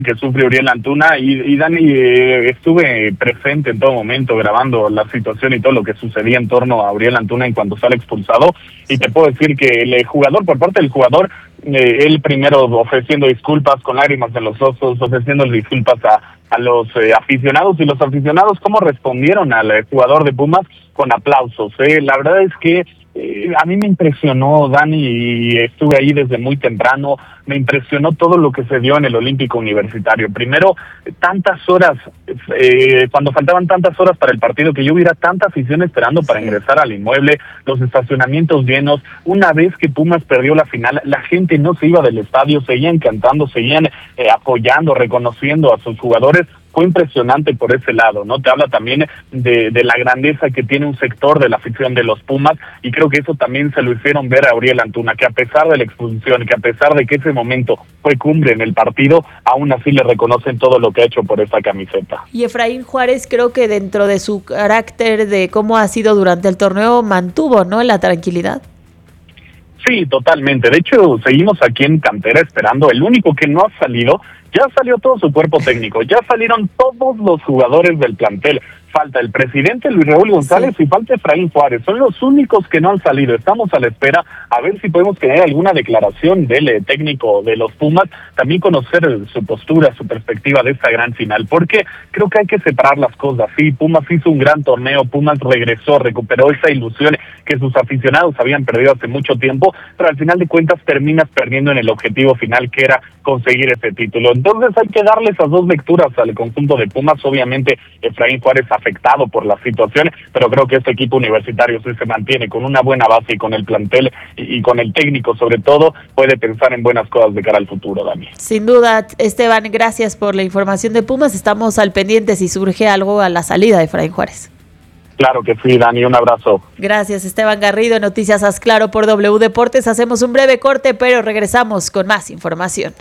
que sufre Uriel Antuna y Dani, estuve presente en todo momento grabando la situación y todo lo que sucedía en torno a Uriel Antuna en cuanto sale expulsado, y te puedo decir que el jugador, por parte del jugador, él primero ofreciendo disculpas con lágrimas en los ojos, ofreciendo disculpas a los aficionados, y los aficionados cómo respondieron al jugador de Pumas con aplausos. La verdad es que a mí me impresionó, Dani, y estuve ahí desde muy temprano. Me impresionó todo lo que se dio en el Olímpico Universitario. Primero, tantas horas, cuando faltaban tantas horas para el partido, que yo hubiera tanta afición esperando para ingresar al inmueble, los estacionamientos llenos. Una vez que Pumas perdió la final, la gente no se iba del estadio, seguían cantando, seguían apoyando, reconociendo a sus jugadores. Fue impresionante por ese lado, ¿no? Te habla también de la grandeza que tiene un sector de la afición de los Pumas, y creo que eso también se lo hicieron ver a Uriel Antuna, que a pesar de la expulsión, que a pesar de que ese momento fue cumbre en el partido, aún así le reconocen todo lo que ha hecho por esa camiseta. Y Efraín Juárez, creo que dentro de su carácter, de cómo ha sido durante el torneo, mantuvo, ¿no?, la tranquilidad. Sí, totalmente. De hecho, seguimos aquí en cantera esperando. El único que no ha salido, ya salió todo su cuerpo técnico, ya salieron todos los jugadores del plantel. Falta el presidente Luis Raúl González, sí, y falta Efraín Juárez. Son los únicos que no han salido. Estamos a la espera a ver si podemos tener alguna declaración del técnico de los Pumas, también conocer su postura, su perspectiva de esta gran final, porque creo que hay que separar las cosas. Sí, Pumas hizo un gran torneo, Pumas regresó, recuperó esa ilusión que sus aficionados habían perdido hace mucho tiempo, pero al final de cuentas terminas perdiendo en el objetivo final, que era conseguir ese título. Entonces hay que darle esas dos lecturas al conjunto de Pumas. Obviamente Efraín Juárez afectado por la situación, pero creo que este equipo universitario, si se mantiene con una buena base y con el plantel y con el técnico sobre todo, puede pensar en buenas cosas de cara al futuro, Dani. Sin duda, Esteban, gracias por la información de Pumas. Estamos al pendiente si surge algo a la salida de Efraín Juárez. Claro que sí, Dani, un abrazo. Gracias, Esteban Garrido, Noticias Haz Claro por W Deportes. Hacemos un breve corte, pero regresamos con más información.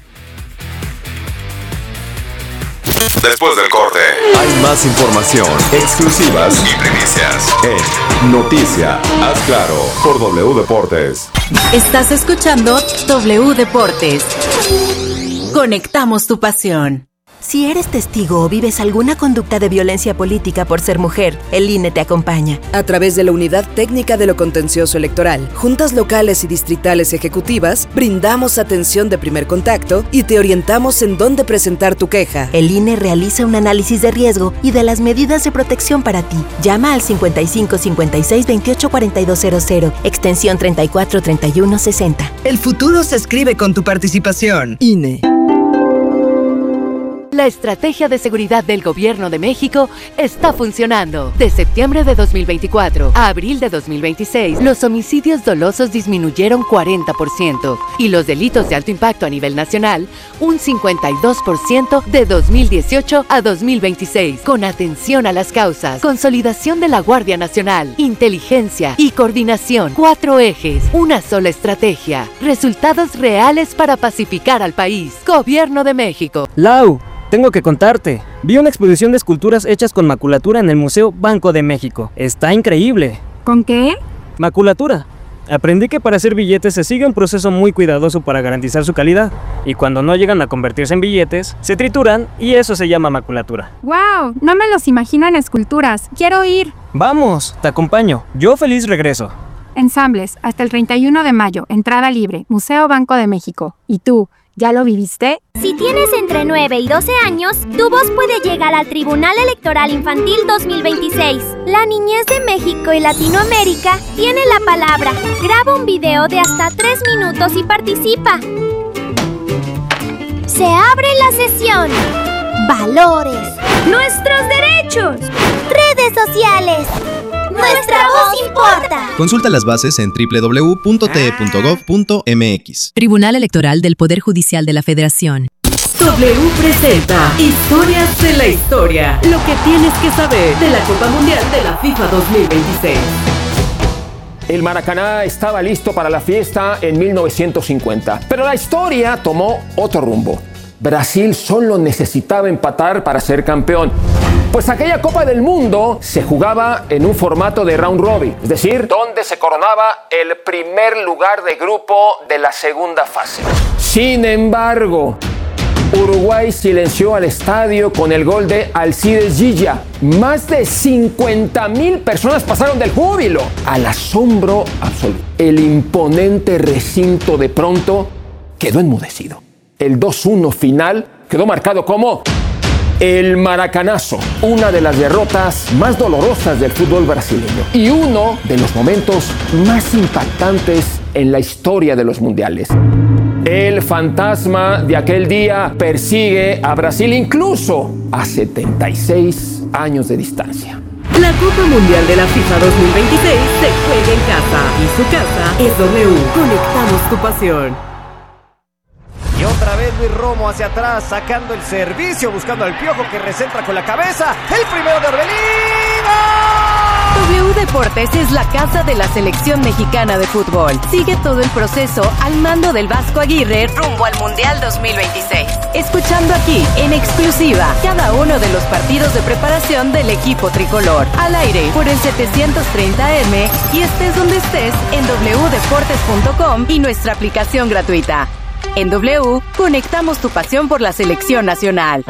Después del corte, hay más información, exclusivas y primicias en Noticia Haz Claro por W Deportes. Estás escuchando W Deportes. Conectamos tu pasión. Si eres testigo o vives alguna conducta de violencia política por ser mujer, el INE te acompaña. A través de la Unidad Técnica de lo Contencioso Electoral, juntas locales y distritales ejecutivas, brindamos atención de primer contacto y te orientamos en dónde presentar tu queja. El INE realiza un análisis de riesgo y de las medidas de protección para ti. Llama al 55 56 28 4200, extensión 34 31 60. El futuro se escribe con tu participación. INE. La estrategia de seguridad del Gobierno de México está funcionando. De septiembre de 2024 a abril de 2026, los homicidios dolosos disminuyeron 40% y los delitos de alto impacto a nivel nacional un 52% de 2018 a 2026. Con atención a las causas, consolidación de la Guardia Nacional, inteligencia y coordinación. 4 ejes, una sola estrategia. Resultados reales para pacificar al país. Gobierno de México. Lau, tengo que contarte. Vi una exposición de esculturas hechas con maculatura en el Museo Banco de México. Está increíble. ¿Con qué? Maculatura. Aprendí que para hacer billetes se sigue un proceso muy cuidadoso para garantizar su calidad. Y cuando no llegan a convertirse en billetes, se trituran y eso se llama maculatura. ¡Wow! No me los imagino en esculturas. ¡Quiero ir! Vamos, te acompaño. Yo feliz regreso. Ensambles, hasta el 31 de mayo. Entrada libre. Museo Banco de México. ¿Y tú? ¿Ya lo viviste? Si tienes entre 9 y 12 años, tu voz puede llegar al Tribunal Electoral Infantil 2026. La niñez de México y Latinoamérica tiene la palabra. Graba un video de hasta 3 minutos y participa. Se abre la sesión. Valores. Nuestros derechos. Redes sociales. Nuestra voz importa. Consulta las bases en www.te.gov.mx. Tribunal Electoral del Poder Judicial de la Federación. W presenta Historias de la Historia. Lo que tienes que saber de la Copa Mundial de la FIFA 2026. El Maracaná estaba listo para la fiesta en 1950, pero la historia tomó otro rumbo. Brasil solo necesitaba empatar para ser campeón, pues aquella Copa del Mundo se jugaba en un formato de round robin, es decir, donde se coronaba el primer lugar de grupo de la segunda fase. Sin embargo, Uruguay silenció al estadio con el gol de Alcides Gilla. Más de 50,000 personas pasaron del júbilo al asombro absoluto. El imponente recinto de pronto quedó enmudecido. El 2-1 final quedó marcado como el maracanazo, una de las derrotas más dolorosas del fútbol brasileño y uno de los momentos más impactantes en la historia de los mundiales. El fantasma de aquel día persigue a Brasil incluso a 76 años de distancia. La Copa Mundial de la FIFA 2026 se juega en casa y su casa es W. Conectamos tu pasión. Y otra vez Luis Romo hacia atrás, sacando el servicio, buscando al Piojo que recentra con la cabeza. El primero de Orbelín. W Deportes es la casa de la selección mexicana de fútbol. Sigue todo el proceso al mando del Vasco Aguirre rumbo al Mundial 2026. Escuchando aquí, en exclusiva, cada uno de los partidos de preparación del equipo tricolor. Al aire, por el 730M y estés donde estés en wdeportes.com y nuestra aplicación gratuita. En W, conectamos tu pasión por la selección nacional.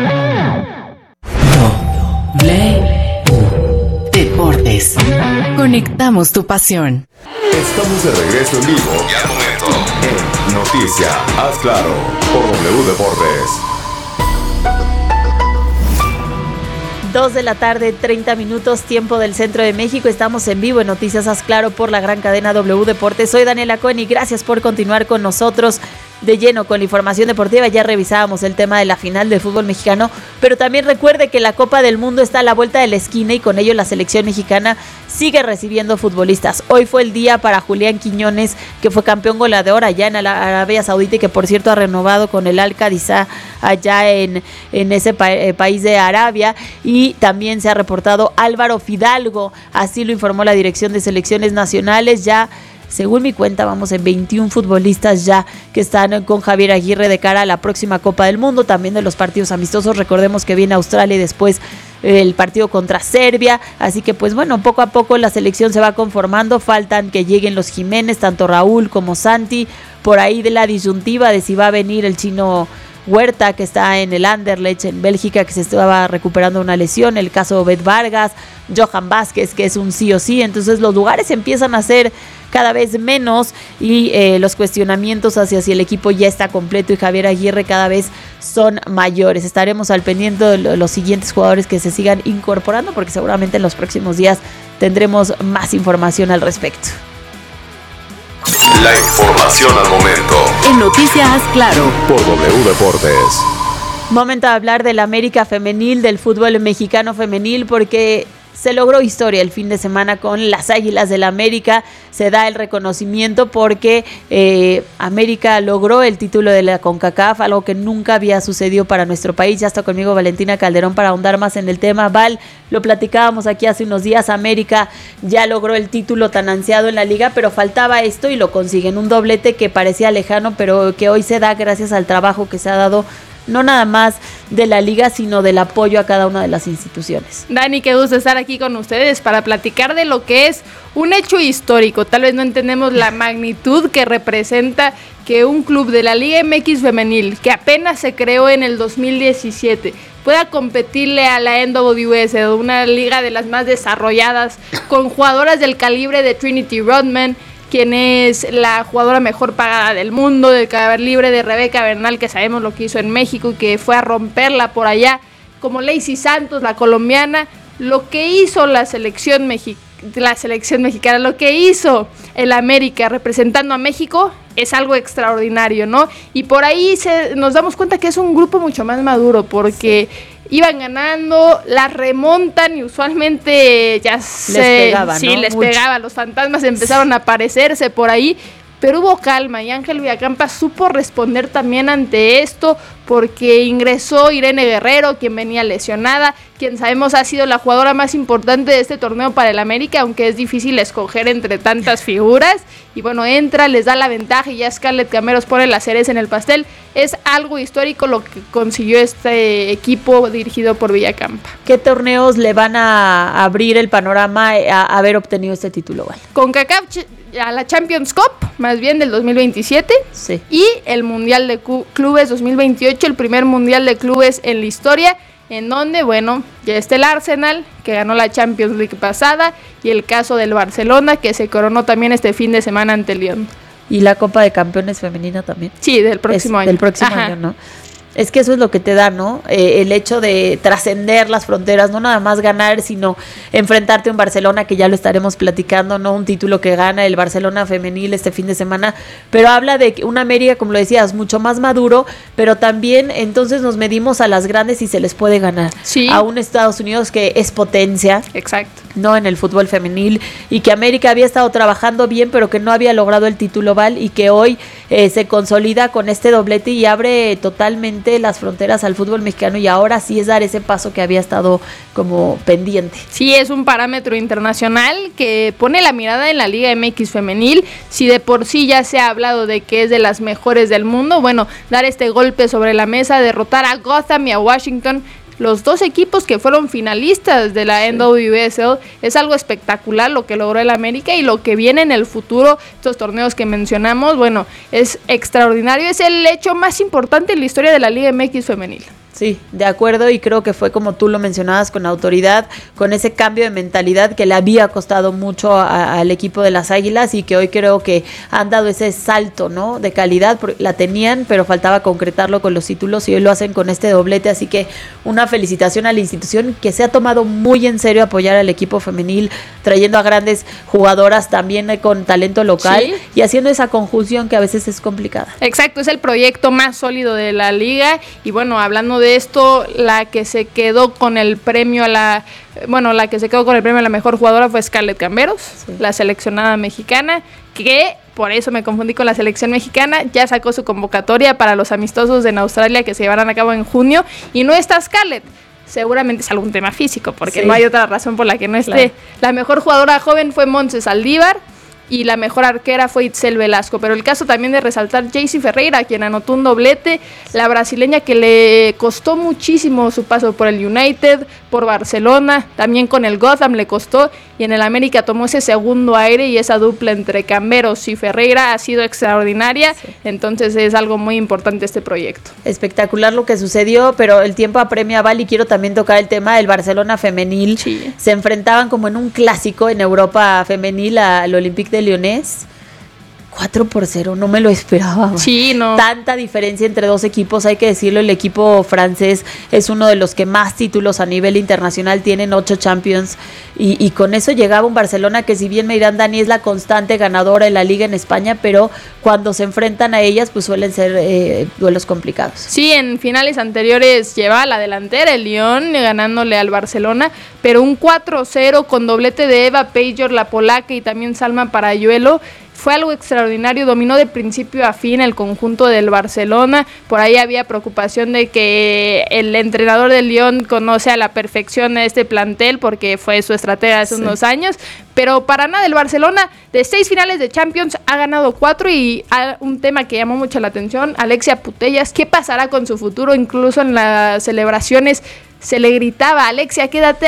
Deportes. Conectamos tu pasión. Estamos de regreso en vivo y al momento en Noticia, haz claro, por W Deportes. 2 de la tarde, 30 minutos, tiempo del centro de México. Estamos en vivo en Noticias Haz Claro por la gran cadena W Deportes. Soy Daniela Cohen y gracias por continuar con nosotros de lleno con la información deportiva. Ya revisábamos el tema de la final del fútbol mexicano, pero también recuerde que la Copa del Mundo está a la vuelta de la esquina y con ello la selección mexicana sigue recibiendo futbolistas. Hoy fue el día para Julián Quiñones, que fue campeón goleador allá en Arabia Saudita y que por cierto ha renovado con el Al-Qadisá allá en ese país de Arabia. Y también se ha reportado Álvaro Fidalgo, así lo informó la Dirección de Selecciones Nacionales. Ya, según mi cuenta, vamos en 21 futbolistas ya que están con Javier Aguirre de cara a la próxima Copa del Mundo, también de los partidos amistosos. Recordemos que viene Australia y después el partido contra Serbia, así que pues bueno, poco a poco la selección se va conformando. Faltan que lleguen los Jiménez, tanto Raúl como Santi, por ahí de la disyuntiva de si va a venir el chino Huerta, que está en el Anderlecht en Bélgica, que se estaba recuperando una lesión, el caso Bet Vargas, Johan Vázquez, que es un sí o sí. Entonces los lugares empiezan a ser cada vez menos y los cuestionamientos hacia si el equipo ya está completo y Javier Aguirre cada vez son mayores. Estaremos al pendiente de los siguientes jugadores que se sigan incorporando, porque seguramente en los próximos días tendremos más información al respecto. La información al momento. En Noticias Haz Claro por W Deportes. Momento de hablar del América femenil, del fútbol mexicano femenil, porque se logró historia el fin de semana con las Águilas del América. Se da el reconocimiento porque América logró el título de la CONCACAF, algo que nunca había sucedido para nuestro país. Ya está conmigo Valentina Calderón para ahondar más en el tema. Val, lo platicábamos aquí hace unos días, América ya logró el título tan ansiado en la liga, pero faltaba esto y lo consiguen, un doblete que parecía lejano, pero que hoy se da gracias al trabajo que se ha dado no nada más de la liga, sino del apoyo a cada una de las instituciones. Dani, qué gusto estar aquí con ustedes para platicar de lo que es un hecho histórico. Tal vez no entendemos la magnitud que representa que un club de la Liga MX femenil, que apenas se creó en el 2017, pueda competirle a la NWS, una liga de las más desarrolladas, con jugadoras del calibre de Trinity Rodman, quien es la jugadora mejor pagada del mundo, del cadáver libre de Rebeca Bernal, que sabemos lo que hizo en México y que fue a romperla por allá, como Lacey Santos, la colombiana. Lo que hizo la selección mexicana, lo que hizo el América representando a México es algo extraordinario, ¿no? Y por ahí nos damos cuenta que es un grupo mucho más maduro, porque iban ganando, las remontan y usualmente ya les pegaba, los fantasmas empezaron a aparecerse por ahí, pero hubo calma y Ángel Villacampa supo responder también ante esto, porque ingresó Irene Guerrero, quien venía lesionada, quien sabemos ha sido la jugadora más importante de este torneo para el América, aunque es difícil escoger entre tantas figuras, y bueno, entra, les da la ventaja y ya Scarlett Cameros pone la cereza en el pastel. Es algo histórico lo que consiguió este equipo dirigido por Villacampa. ¿Qué torneos le van a abrir el panorama a haber obtenido este título, Val? CONCACAF a la Champions Cup, más bien del 2027, sí, y el Mundial de Clubes 2028, el primer Mundial de Clubes en la historia, en donde, bueno, ya está el Arsenal, que ganó la Champions League pasada, y el caso del Barcelona, que se coronó también este fin de semana ante el Lyon. Y la Copa de Campeones femenina también. Sí, del próximo año. Del próximo año, ¿no? Es que eso es lo que te da, ¿no? El hecho de trascender las fronteras, no nada más ganar, sino enfrentarte a un Barcelona, que ya lo estaremos platicando, ¿no? Un título que gana el Barcelona femenil este fin de semana, pero habla de una América, como lo decías, mucho más maduro, pero también entonces nos medimos a las grandes y se les puede ganar. Sí. A un Estados Unidos que es potencia. Exacto. No en el fútbol femenil, y que América había estado trabajando bien, pero que no había logrado el título, Val, y que hoy se consolida con este doblete y abre totalmente las fronteras al fútbol mexicano, y ahora sí es dar ese paso que había estado como pendiente. Sí, es un parámetro internacional que pone la mirada en la Liga MX femenil. Si de por sí ya se ha hablado de que es de las mejores del mundo, bueno, dar este golpe sobre la mesa, derrotar a Gotham y a Washington, los dos equipos que fueron finalistas de la NWSL, es algo espectacular lo que logró el América, y lo que viene en el futuro, estos torneos que mencionamos, bueno, es extraordinario, es el hecho más importante en la historia de la Liga MX femenil. Sí, de acuerdo, y creo que fue como tú lo mencionabas, con autoridad, con ese cambio de mentalidad que le había costado mucho al equipo de las Águilas, y que hoy creo que han dado ese salto, ¿no?, de calidad. La tenían, pero faltaba concretarlo con los títulos, y hoy lo hacen con este doblete, así que una felicitación a la institución, que se ha tomado muy en serio apoyar al equipo femenil, trayendo a grandes jugadoras también con talento local, sí, y haciendo esa conjunción que a veces es complicada. Exacto, es el proyecto más sólido de la liga, y bueno, hablando de esto, la que se quedó con el premio a la mejor jugadora fue Scarlett Camberos, sí, la seleccionada mexicana, que por eso me confundí con la selección mexicana, ya sacó su convocatoria para los amistosos en Australia que se llevarán a cabo en junio, y no está Scarlett. Seguramente es algún tema físico, porque sí, no hay otra razón por la que no esté. Claro. La mejor jugadora joven fue Montse Saldívar, y la mejor arquera fue Itzel Velasco, pero el caso también de resaltar Jaycee Ferreira, quien anotó un doblete, la brasileña que le costó muchísimo su paso por el United, por Barcelona, también con el Gotham le costó, y en el América tomó ese segundo aire, y esa dupla entre Camberos y Ferreira ha sido extraordinaria, sí, entonces es algo muy importante este proyecto. Espectacular lo que sucedió, pero el tiempo apremia, Val, y quiero también tocar el tema del Barcelona femenil. Sí. Se enfrentaban como en un clásico en Europa femenil al Olympique de Lyonnais, 4-0, no me lo esperaba. Sí, no. Tanta diferencia entre dos equipos, hay que decirlo, el equipo francés es uno de los que más títulos a nivel internacional tienen, 8 Champions, y con eso llegaba un Barcelona que, si bien me dirán, Dani, es la constante ganadora de la liga en España, pero cuando se enfrentan a ellas, pues suelen ser duelos complicados. Sí, en finales anteriores llevaba la delantera el Lyon ganándole al Barcelona, pero un 4-0 con doblete de Eva Pejor, la polaca, y también Salma Parayuelo. Fue algo extraordinario, dominó de principio a fin el conjunto del Barcelona. Por ahí había preocupación de que el entrenador del Lyon conoce a la perfección a este plantel, porque fue su estratega hace unos años, pero para nada, el Barcelona de 6 finales de Champions ha ganado 4, y un tema que llamó mucho la atención, Alexia Putellas, ¿qué pasará con su futuro? Incluso en las celebraciones se le gritaba, Alexia, quédate,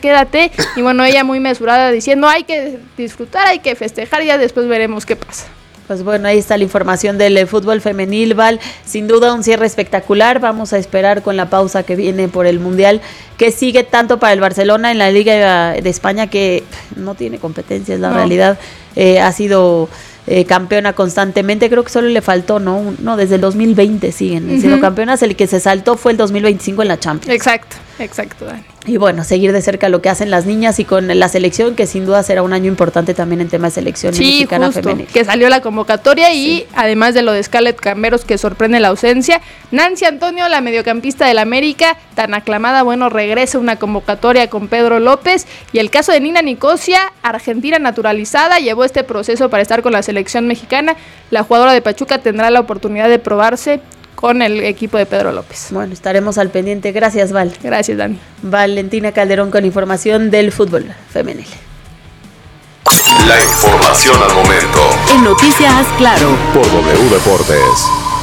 y bueno, ella muy mesurada diciendo, hay que disfrutar, hay que festejar, ya después veremos qué pasa. Pues bueno, ahí está la información del fútbol femenil, Val. Sin duda un cierre espectacular. Vamos a esperar con la pausa que viene por el Mundial, que sigue tanto para el Barcelona en la Liga de España, que no tiene competencia, es la realidad. Ha sido campeona constantemente, creo que solo le faltó, no, desde el 2020 siguen siendo campeonas, el que se saltó fue el 2025 en la Champions. Exacto, Dani. Y bueno, seguir de cerca lo que hacen las niñas, y con la selección, que sin duda será un año importante también en tema de selección mexicana femenil. Que salió la convocatoria, y además de lo de Scarlett Camberos, que sorprende la ausencia, Nancy Antonio, la mediocampista del América, tan aclamada, bueno, regresa una convocatoria con Pedro López, y el caso de Nina Nicosia, argentina naturalizada, llevó este proceso para estar con la selección mexicana. La jugadora de Pachuca tendrá la oportunidad de probarse con el equipo de Pedro López. Bueno, estaremos al pendiente. Gracias, Val. Gracias, Dani. Valentina Calderón con información del fútbol femenil. La información al momento. En Noticias Claro. Por W Deportes.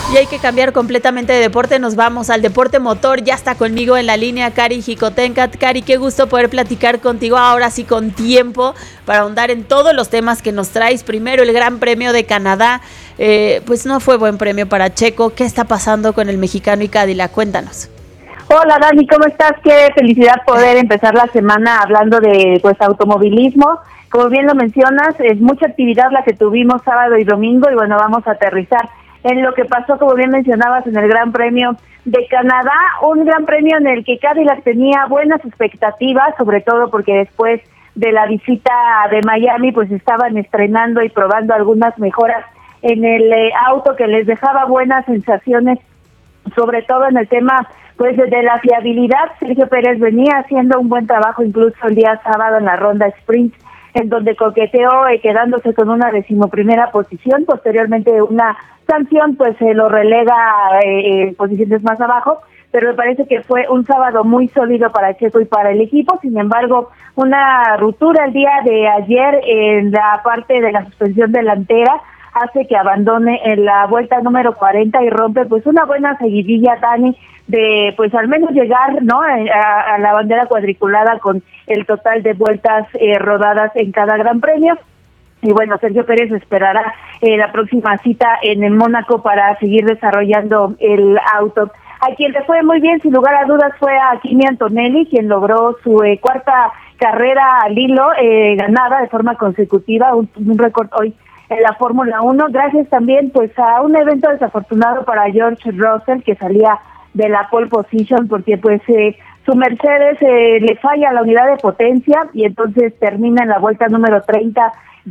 Y hay que cambiar completamente de deporte, nos vamos al deporte motor. Ya está conmigo en la línea Cari Jicotencat. Cari, qué gusto poder platicar contigo ahora sí con tiempo para ahondar en todos los temas que nos traes. Primero, el Gran Premio de Canadá, pues no fue buen premio para Checo. ¿Qué está pasando con el mexicano y Cadillac? Cuéntanos. Hola Dani, ¿cómo estás? Qué felicidad poder empezar la semana hablando de automovilismo. Como bien lo mencionas, es mucha actividad la que tuvimos sábado y domingo y bueno, vamos a aterrizar en lo que pasó, como bien mencionabas, en el Gran Premio de Canadá, un gran premio en el que Cadillac tenía buenas expectativas, sobre todo porque después de la visita de Miami, pues estaban estrenando y probando algunas mejoras en el auto que les dejaba buenas sensaciones, sobre todo en el tema pues de la fiabilidad. Sergio Pérez venía haciendo un buen trabajo incluso el día sábado en la ronda sprint, en donde coqueteó quedándose con una 11ª posición. Posteriormente una sanción pues se lo relega en posiciones más abajo, pero me parece que fue un sábado muy sólido para Checo y para el equipo. Sin embargo, una ruptura el día de ayer en la parte de la suspensión delantera hace que abandone en la vuelta número 40 y rompe pues una buena seguidilla, Dani, de pues al menos llegar, ¿no?, a la bandera cuadriculada con el total de vueltas rodadas en cada Gran Premio. Y bueno, Sergio Pérez esperará la próxima cita en el Mónaco para seguir desarrollando el auto. A quien le fue muy bien, sin lugar a dudas, fue a Kimi Antonelli, quien logró su cuarta carrera al hilo ganada de forma consecutiva, un récord hoy en la Fórmula 1, gracias también pues a un evento desafortunado para George Russell, que salía de la pole position porque pues su Mercedes le falla la unidad de potencia y entonces termina en la vuelta número 30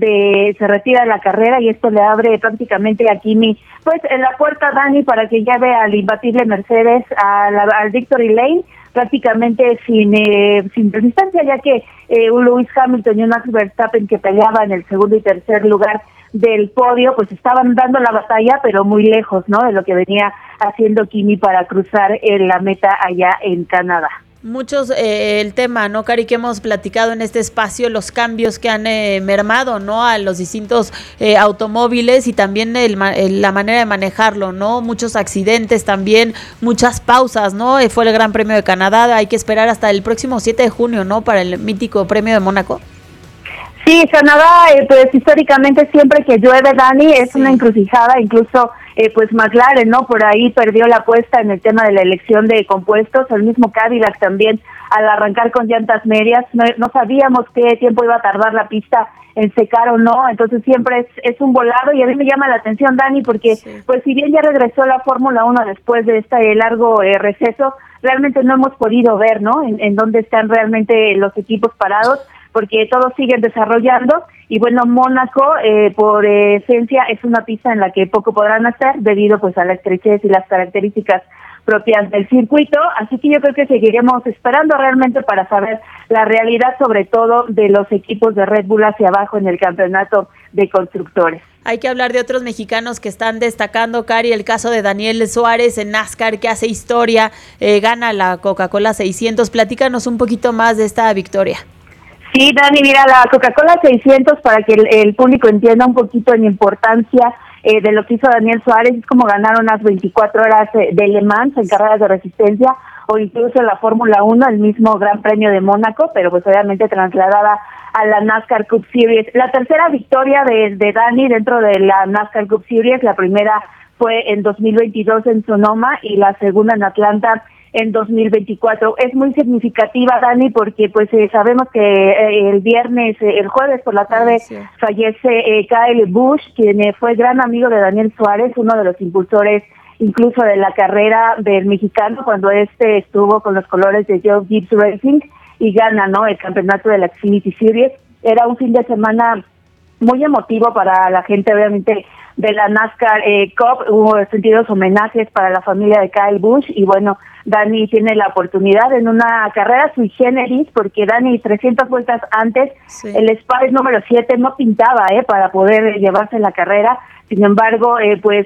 se retira de la carrera, y esto le abre prácticamente a Kimi pues en la puerta, Dani, para que lleve al imbatible Mercedes al Victory Lane prácticamente sin resistencia, ya que un Lewis Hamilton y un Max Verstappen que peleaban en el segundo y tercer lugar del podio, pues estaban dando la batalla, pero muy lejos, ¿no?, de lo que venía haciendo Kimi para cruzar la meta allá en Canadá. Muchos, el tema, ¿no, Cari?, que hemos platicado en este espacio, los cambios que han mermado, ¿no?, a los distintos automóviles, y también la manera de manejarlo, ¿no? Muchos accidentes también, muchas pausas, ¿no? Fue el Gran Premio de Canadá, hay que esperar hasta el próximo 7 de junio, ¿no?, para el mítico Premio de Mónaco. Sí, Canadá, pues históricamente siempre que llueve, Dani, es una encrucijada. Incluso pues McLaren, ¿no?, por ahí perdió la apuesta en el tema de la elección de compuestos. El mismo Cadillac también, al arrancar con llantas medias, no sabíamos qué tiempo iba a tardar la pista en secar o no, entonces siempre es un volado. Y a mí me llama la atención, Dani, porque pues si bien ya regresó la Fórmula 1 después de este largo receso, realmente no hemos podido ver, ¿no?, en dónde están realmente los equipos parados, porque todos siguen desarrollando. Y bueno, Mónaco por esencia es una pista en la que poco podrán hacer debido pues a la estrechez y las características propias del circuito, así que yo creo que seguiremos esperando realmente para saber la realidad, sobre todo de los equipos de Red Bull hacia abajo en el campeonato de constructores. Hay que hablar de otros mexicanos que están destacando, Cari, el caso de Daniel Suárez en NASCAR, que hace historia, gana la Coca-Cola 600, platícanos un poquito más de esta victoria. Sí, Dani, mira, la Coca-Cola 600, para que el público entienda un poquito en la importancia de lo que hizo Daniel Suárez, es como ganar unas 24 horas de Le Mans en carreras de resistencia, o incluso la Fórmula 1, el mismo Gran Premio de Mónaco, pero pues obviamente trasladada a la NASCAR Cup Series. La tercera victoria de Dani dentro de la NASCAR Cup Series, la primera fue en 2022 en Sonoma y la segunda en Atlanta en 2024. Es muy significativa, Dani, porque pues sabemos que el jueves por la tarde fallece Kyle Busch, quien fue gran amigo de Daniel Suárez, uno de los impulsores incluso de la carrera del mexicano cuando estuvo con los colores de Joe Gibbs Racing y gana, ¿no?, el campeonato de la Xfinity Series. Era un fin de semana muy emotivo para la gente, obviamente, de la NASCAR Cup. Hubo sentidos homenajes para la familia de Kyle Busch y bueno, Dani tiene la oportunidad en una carrera sui generis, porque Dani 300 vueltas antes, el Spice número 7 no pintaba para poder llevarse la carrera. Sin embargo,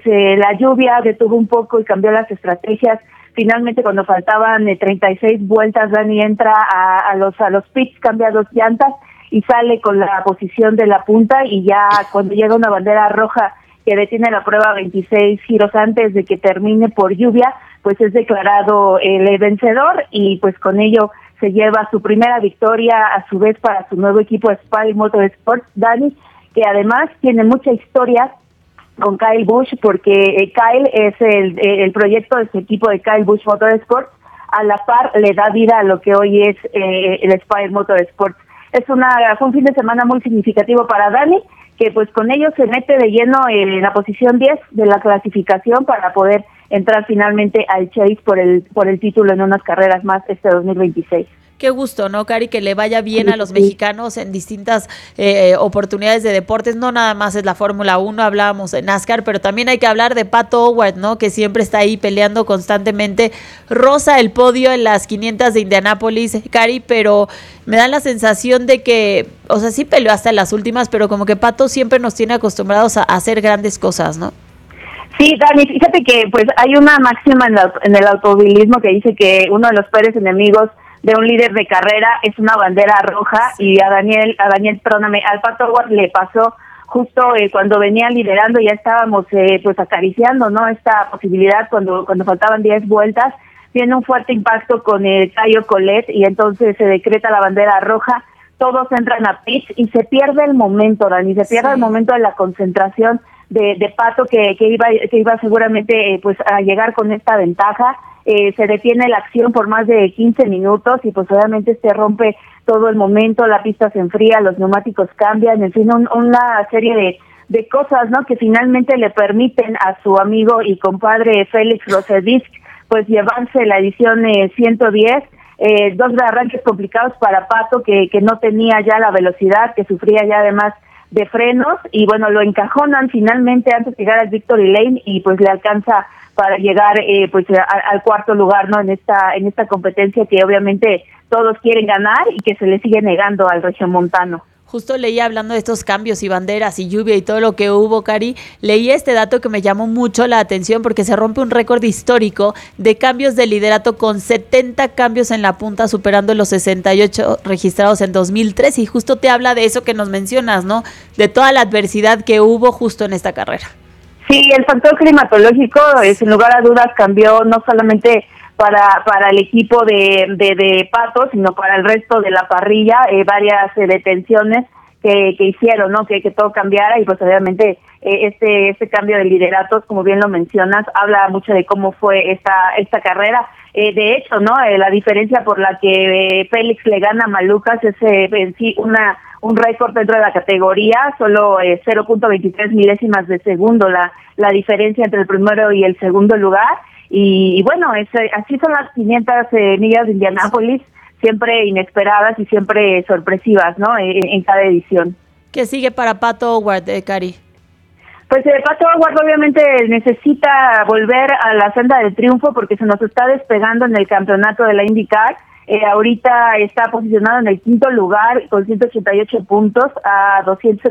la lluvia detuvo un poco y cambió las estrategias. Finalmente, cuando faltaban 36 vueltas, Dani entra a los pits, cambia 2 llantas y sale con la posición de la punta, y ya cuando llega una bandera roja que detiene la prueba 26 giros antes de que termine por lluvia, pues es declarado el vencedor y pues con ello se lleva su primera victoria a su vez para su nuevo equipo Spire Motorsports, Dani, que además tiene mucha historia con Kyle Busch, porque Kyle es el proyecto de su equipo de Kyle Busch Motorsports, a la par le da vida a lo que hoy es el Spire Motorsports. Fue un fin de semana muy significativo para Dani, que pues con ello se mete de lleno en la posición 10 de la clasificación para poder entrar finalmente al Chase por el título en unas carreras más este 2026. Qué gusto, ¿no, Cari? Que le vaya bien a los mexicanos en distintas oportunidades de deportes. No nada más es la Fórmula 1, hablábamos de NASCAR, pero también hay que hablar de Pato O'Ward, ¿no? Que siempre está ahí peleando constantemente. Roza el podio en las 500 de Indianápolis, Cari, pero me da la sensación de que, o sea, sí peleó hasta las últimas, pero como que Pato siempre nos tiene acostumbrados a hacer grandes cosas, ¿no? Sí, Dani, fíjate que pues hay una máxima en el automovilismo que dice que uno de los peores enemigos de un líder de carrera es una bandera roja, y al Pato O'Ward le pasó justo cuando venía liderando. Ya estábamos pues acariciando, ¿no?, esta posibilidad cuando faltaban 10 vueltas. Tiene un fuerte impacto con el Caio Collet y entonces se decreta la bandera roja. Todos entran a pits y se pierde el momento, Dani, el momento de la concentración de Pato que iba seguramente pues a llegar con esta ventaja. Se detiene la acción por más de 15 minutos y pues obviamente se rompe todo el momento, la pista se enfría, los neumáticos cambian, en fin, una serie de cosas, ¿no?, que finalmente le permiten a su amigo y compadre Félix Rosevich pues llevarse la edición 110. Dos arranques complicados para Pato que no tenía ya la velocidad, que sufría ya además de frenos, y bueno, lo encajonan finalmente antes de llegar al Victory Lane y pues le alcanza para llegar pues al cuarto lugar, ¿no?, en esta competencia que obviamente todos quieren ganar y que se le sigue negando al regiomontano. Justo leía, hablando de estos cambios y banderas y lluvia y todo lo que hubo, Cari, leí este dato que me llamó mucho la atención porque se rompe un récord histórico de cambios de liderato con 70 cambios en la punta, superando los 68 registrados en 2003, y justo te habla de eso que nos mencionas, ¿no?, de toda la adversidad que hubo justo en esta carrera. Sí, el factor climatológico, sin lugar a dudas, cambió no solamente para el equipo de Pato, sino para el resto de la parrilla, varias detenciones que hicieron, ¿no?, que todo cambiara, y pues obviamente este cambio de lideratos, como bien lo mencionas, habla mucho de cómo fue esta carrera. De hecho, ¿no?, la diferencia por la que Félix le gana a Malukas es en sí un récord dentro de la categoría, solo 0.23 milésimas de segundo la diferencia entre el primero y el segundo lugar. Y bueno, así son las 500 millas de Indianápolis, siempre inesperadas y siempre sorpresivas, ¿no?, en cada edición. ¿Qué sigue para Pato O'Ward, Cari? Pues Pato O'Ward obviamente necesita volver a la senda del triunfo porque se nos está despegando en el campeonato de la IndyCar. Ahorita está posicionado en el quinto lugar con 188 puntos a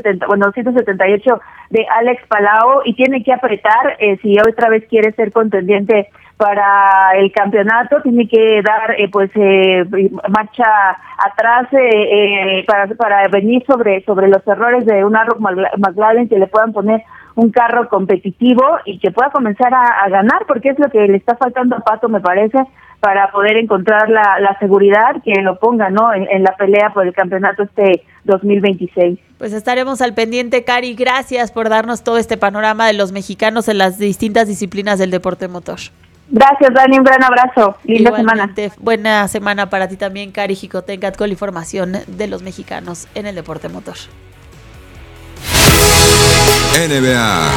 278 de Alex Palao, y tiene que apretar si otra vez quiere ser contendiente para el campeonato. Tiene que dar marcha atrás para venir sobre los errores de un Arrow McLaren, que le puedan poner un carro competitivo y que pueda comenzar a ganar, porque es lo que le está faltando a Pato, me parece, para poder encontrar la seguridad que lo ponga, ¿no?, en la pelea por el campeonato este 2026. Pues estaremos al pendiente, Cari. Gracias por darnos todo este panorama de los mexicanos en las distintas disciplinas del deporte motor. Gracias, Dani, un gran abrazo. Linda semana. Buena semana para ti también, Cari Jicotencat, con la información de los mexicanos en el deporte motor. NBA.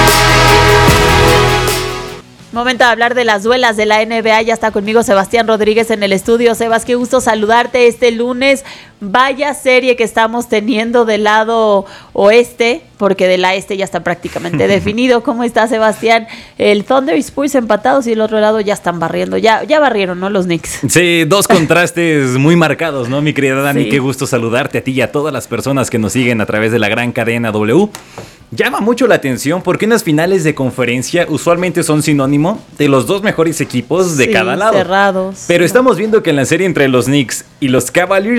Momento de hablar de las duelas de la NBA. Ya está conmigo Sebastián Rodríguez en el estudio. Sebas, qué gusto saludarte este lunes. Vaya serie que estamos teniendo del lado oeste, porque del este ya está prácticamente definido. ¿Cómo está, Sebastián? El Thunder y Spurs empatados, y el otro lado ya están barriendo. Ya barrieron, ¿no?, los Knicks. Sí, dos contrastes muy marcados, ¿no, mi querida Dani? Sí. Qué gusto saludarte a ti y a todas las personas que nos siguen a través de la gran cadena W. Llama mucho la atención porque en las finales de conferencia usualmente son sinónimo de los dos mejores equipos de cada lado. Cerrados. Pero estamos viendo que en la serie entre los Knicks y los Cavaliers solamente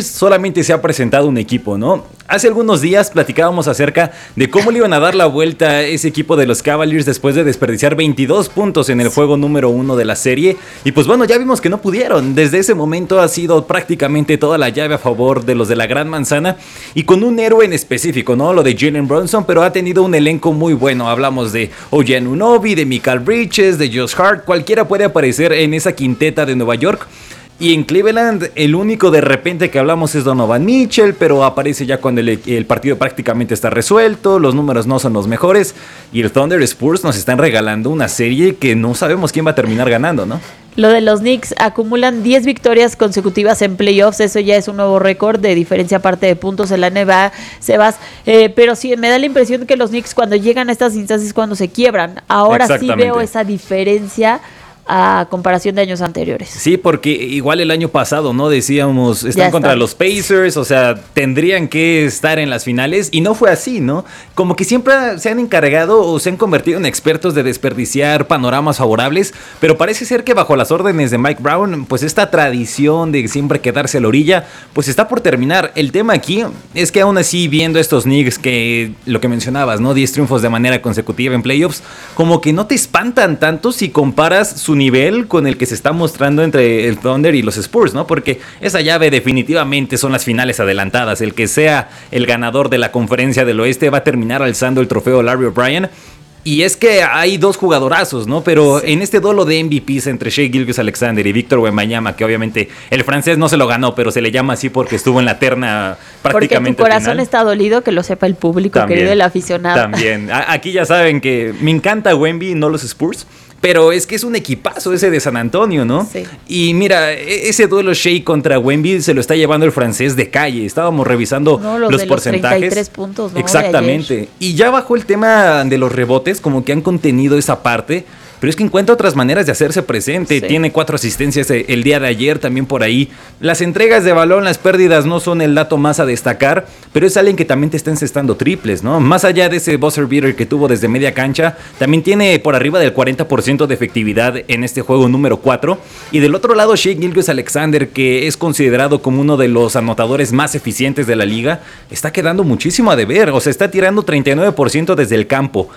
finalmente se ha presentado un equipo, ¿no? Hace algunos días platicábamos acerca de cómo le iban a dar la vuelta a ese equipo de los Cavaliers después de desperdiciar 22 puntos en el juego número 1 de la serie. Y pues bueno, ya vimos que no pudieron. Desde ese momento ha sido prácticamente toda la llave a favor de los de la Gran Manzana. Y con un héroe en específico, ¿no? Lo de Jalen Brunson, pero ha tenido un elenco muy bueno. Hablamos de OG Anunoby, de Mikal Bridges, de Josh Hart. Cualquiera puede aparecer en esa quinteta de Nueva York. Y en Cleveland el único de repente que hablamos es Donovan Mitchell, pero aparece ya cuando el partido prácticamente está resuelto, los números no son los mejores y el Thunder Spurs nos están regalando una serie que no sabemos quién va a terminar ganando, ¿no? Lo de los Knicks, acumulan 10 victorias consecutivas en playoffs, eso ya es un nuevo récord de diferencia aparte de puntos en la NBA, Sebas, pero sí, me da la impresión que los Knicks cuando llegan a estas instancias es cuando se quiebran. Ahora sí veo esa diferencia a comparación de años anteriores. Sí, porque igual el año pasado, ¿no? Decíamos, están contra los Pacers, o sea, tendrían que estar en las finales, y no fue así, ¿no? Como que siempre se han encargado o se han convertido en expertos de desperdiciar panoramas favorables, pero parece ser que bajo las órdenes de Mike Brown, pues esta tradición de siempre quedarse a la orilla, pues está por terminar. El tema aquí es que aún así, viendo estos Knicks, que lo que mencionabas, ¿no? 10 triunfos de manera consecutiva en playoffs, como que no te espantan tanto si comparas su nivel con el que se está mostrando entre el Thunder y los Spurs, ¿no? Porque esa llave definitivamente son las finales adelantadas. El que sea el ganador de la Conferencia del Oeste va a terminar alzando el trofeo Larry O'Brien. Y es que hay dos jugadorazos, ¿no? Pero en este duelo de MVPs entre Shai Gilgeous-Alexander y Víctor Wembanyama, que obviamente el francés no se lo ganó, pero se le llama así porque estuvo en la terna prácticamente. Porque tu corazón está dolido, que lo sepa el público, también, querido el aficionado. También. Aquí ya saben que me encanta Wemby, no los Spurs. Pero es que es un equipazo ese de San Antonio, ¿no? Sí. Y mira, ese duelo Shai contra Wemby se lo está llevando el francés de calle. Estábamos revisando los porcentajes. 33 puntos, ¿no? Exactamente. Y ya bajó el tema de los rebotes, como que han contenido esa parte. Pero es que encuentra otras maneras de hacerse presente. Sí. Tiene 4 asistencias el día de ayer también por ahí. Las entregas de balón, las pérdidas no son el dato más a destacar, pero es alguien que también te está encestando triples, ¿no? Más allá de ese buzzer beater que tuvo desde media cancha, también tiene por arriba del 40% de efectividad en este juego número 4. Y del otro lado, Shai Gilgeous-Alexander, que es considerado como uno de los anotadores más eficientes de la liga, está quedando muchísimo a deber. O sea, está tirando 39% desde el campo,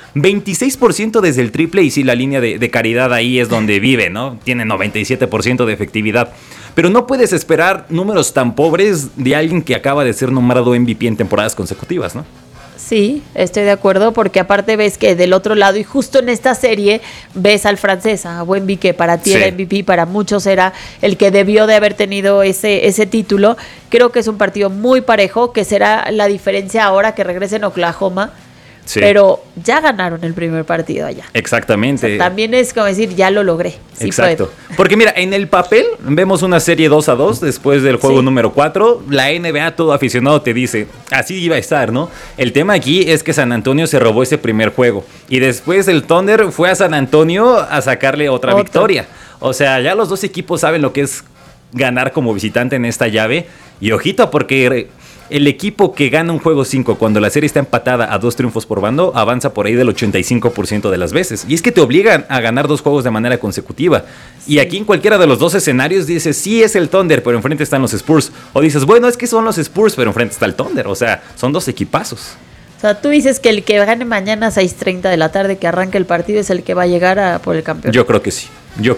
26% desde el triple, y si la línea de caridad ahí es donde vive, ¿no? Tiene 97% de efectividad. Pero no puedes esperar números tan pobres de alguien que acaba de ser nombrado MVP en temporadas consecutivas, ¿no? Sí, estoy de acuerdo, porque aparte ves que del otro lado, y justo en esta serie, ves al francés, a Wemby, que para ti era MVP, para muchos era el que debió de haber tenido ese título. Creo que es un partido muy parejo, que será la diferencia ahora que regrese en Oklahoma. Sí. Pero ya ganaron el primer partido allá. Exactamente. O sea, también es como decir, ya lo logré. Sí. Exacto. Puedo. Porque mira, en el papel vemos una serie 2-2 después del juego número 4. La NBA, todo aficionado te dice, así iba a estar, ¿no? El tema aquí es que San Antonio se robó ese primer juego. Y después el Thunder fue a San Antonio a sacarle otra victoria. O sea, ya los dos equipos saben lo que es ganar como visitante en esta llave. Y ojito, porque el equipo que gana un juego 5 cuando la serie está empatada a 2 triunfos por bando avanza por ahí del 85% de las veces. Y es que te obligan a ganar 2 juegos de manera consecutiva. Sí. Y aquí en cualquiera de los 2 escenarios dices, sí es el Thunder, pero enfrente están los Spurs. O dices, bueno, es que son los Spurs, pero enfrente está el Thunder. O sea, son 2 equipazos. O sea, tú dices que el que gane mañana a 6:30 de la tarde, que arranque el partido, es el que va a llegar por el campeón. Yo creo que sí.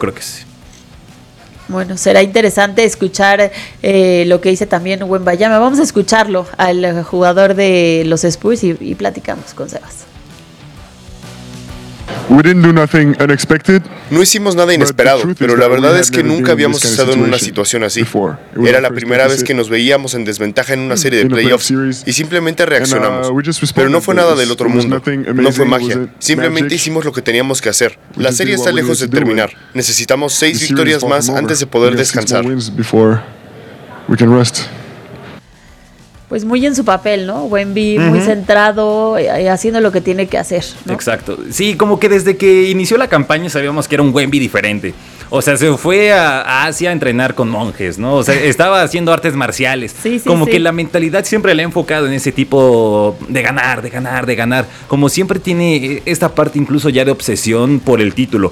Bueno, será interesante escuchar lo que dice también Wembanyama. Vamos a escucharlo al jugador de los Spurs y platicamos con Sebas. No hicimos nada inesperado, pero la verdad es que nunca habíamos estado en una situación así. Era la primera vez que nos veíamos en desventaja en una serie de playoffs y simplemente reaccionamos. Pero no fue nada del otro mundo, no fue magia. Simplemente hicimos lo que teníamos que hacer. La serie está lejos de terminar. Necesitamos 6 victorias más antes de poder descansar. Pues muy en su papel, ¿no? Wemby muy centrado, haciendo lo que tiene que hacer, ¿no? Exacto. Sí, como que desde que inició la campaña sabíamos que era un Wemby diferente. O sea, se fue a Asia a entrenar con monjes, ¿no? O sea, estaba haciendo artes marciales. Sí, que la mentalidad siempre le ha enfocado en ese tipo de ganar. Como siempre tiene esta parte incluso ya de obsesión por el título.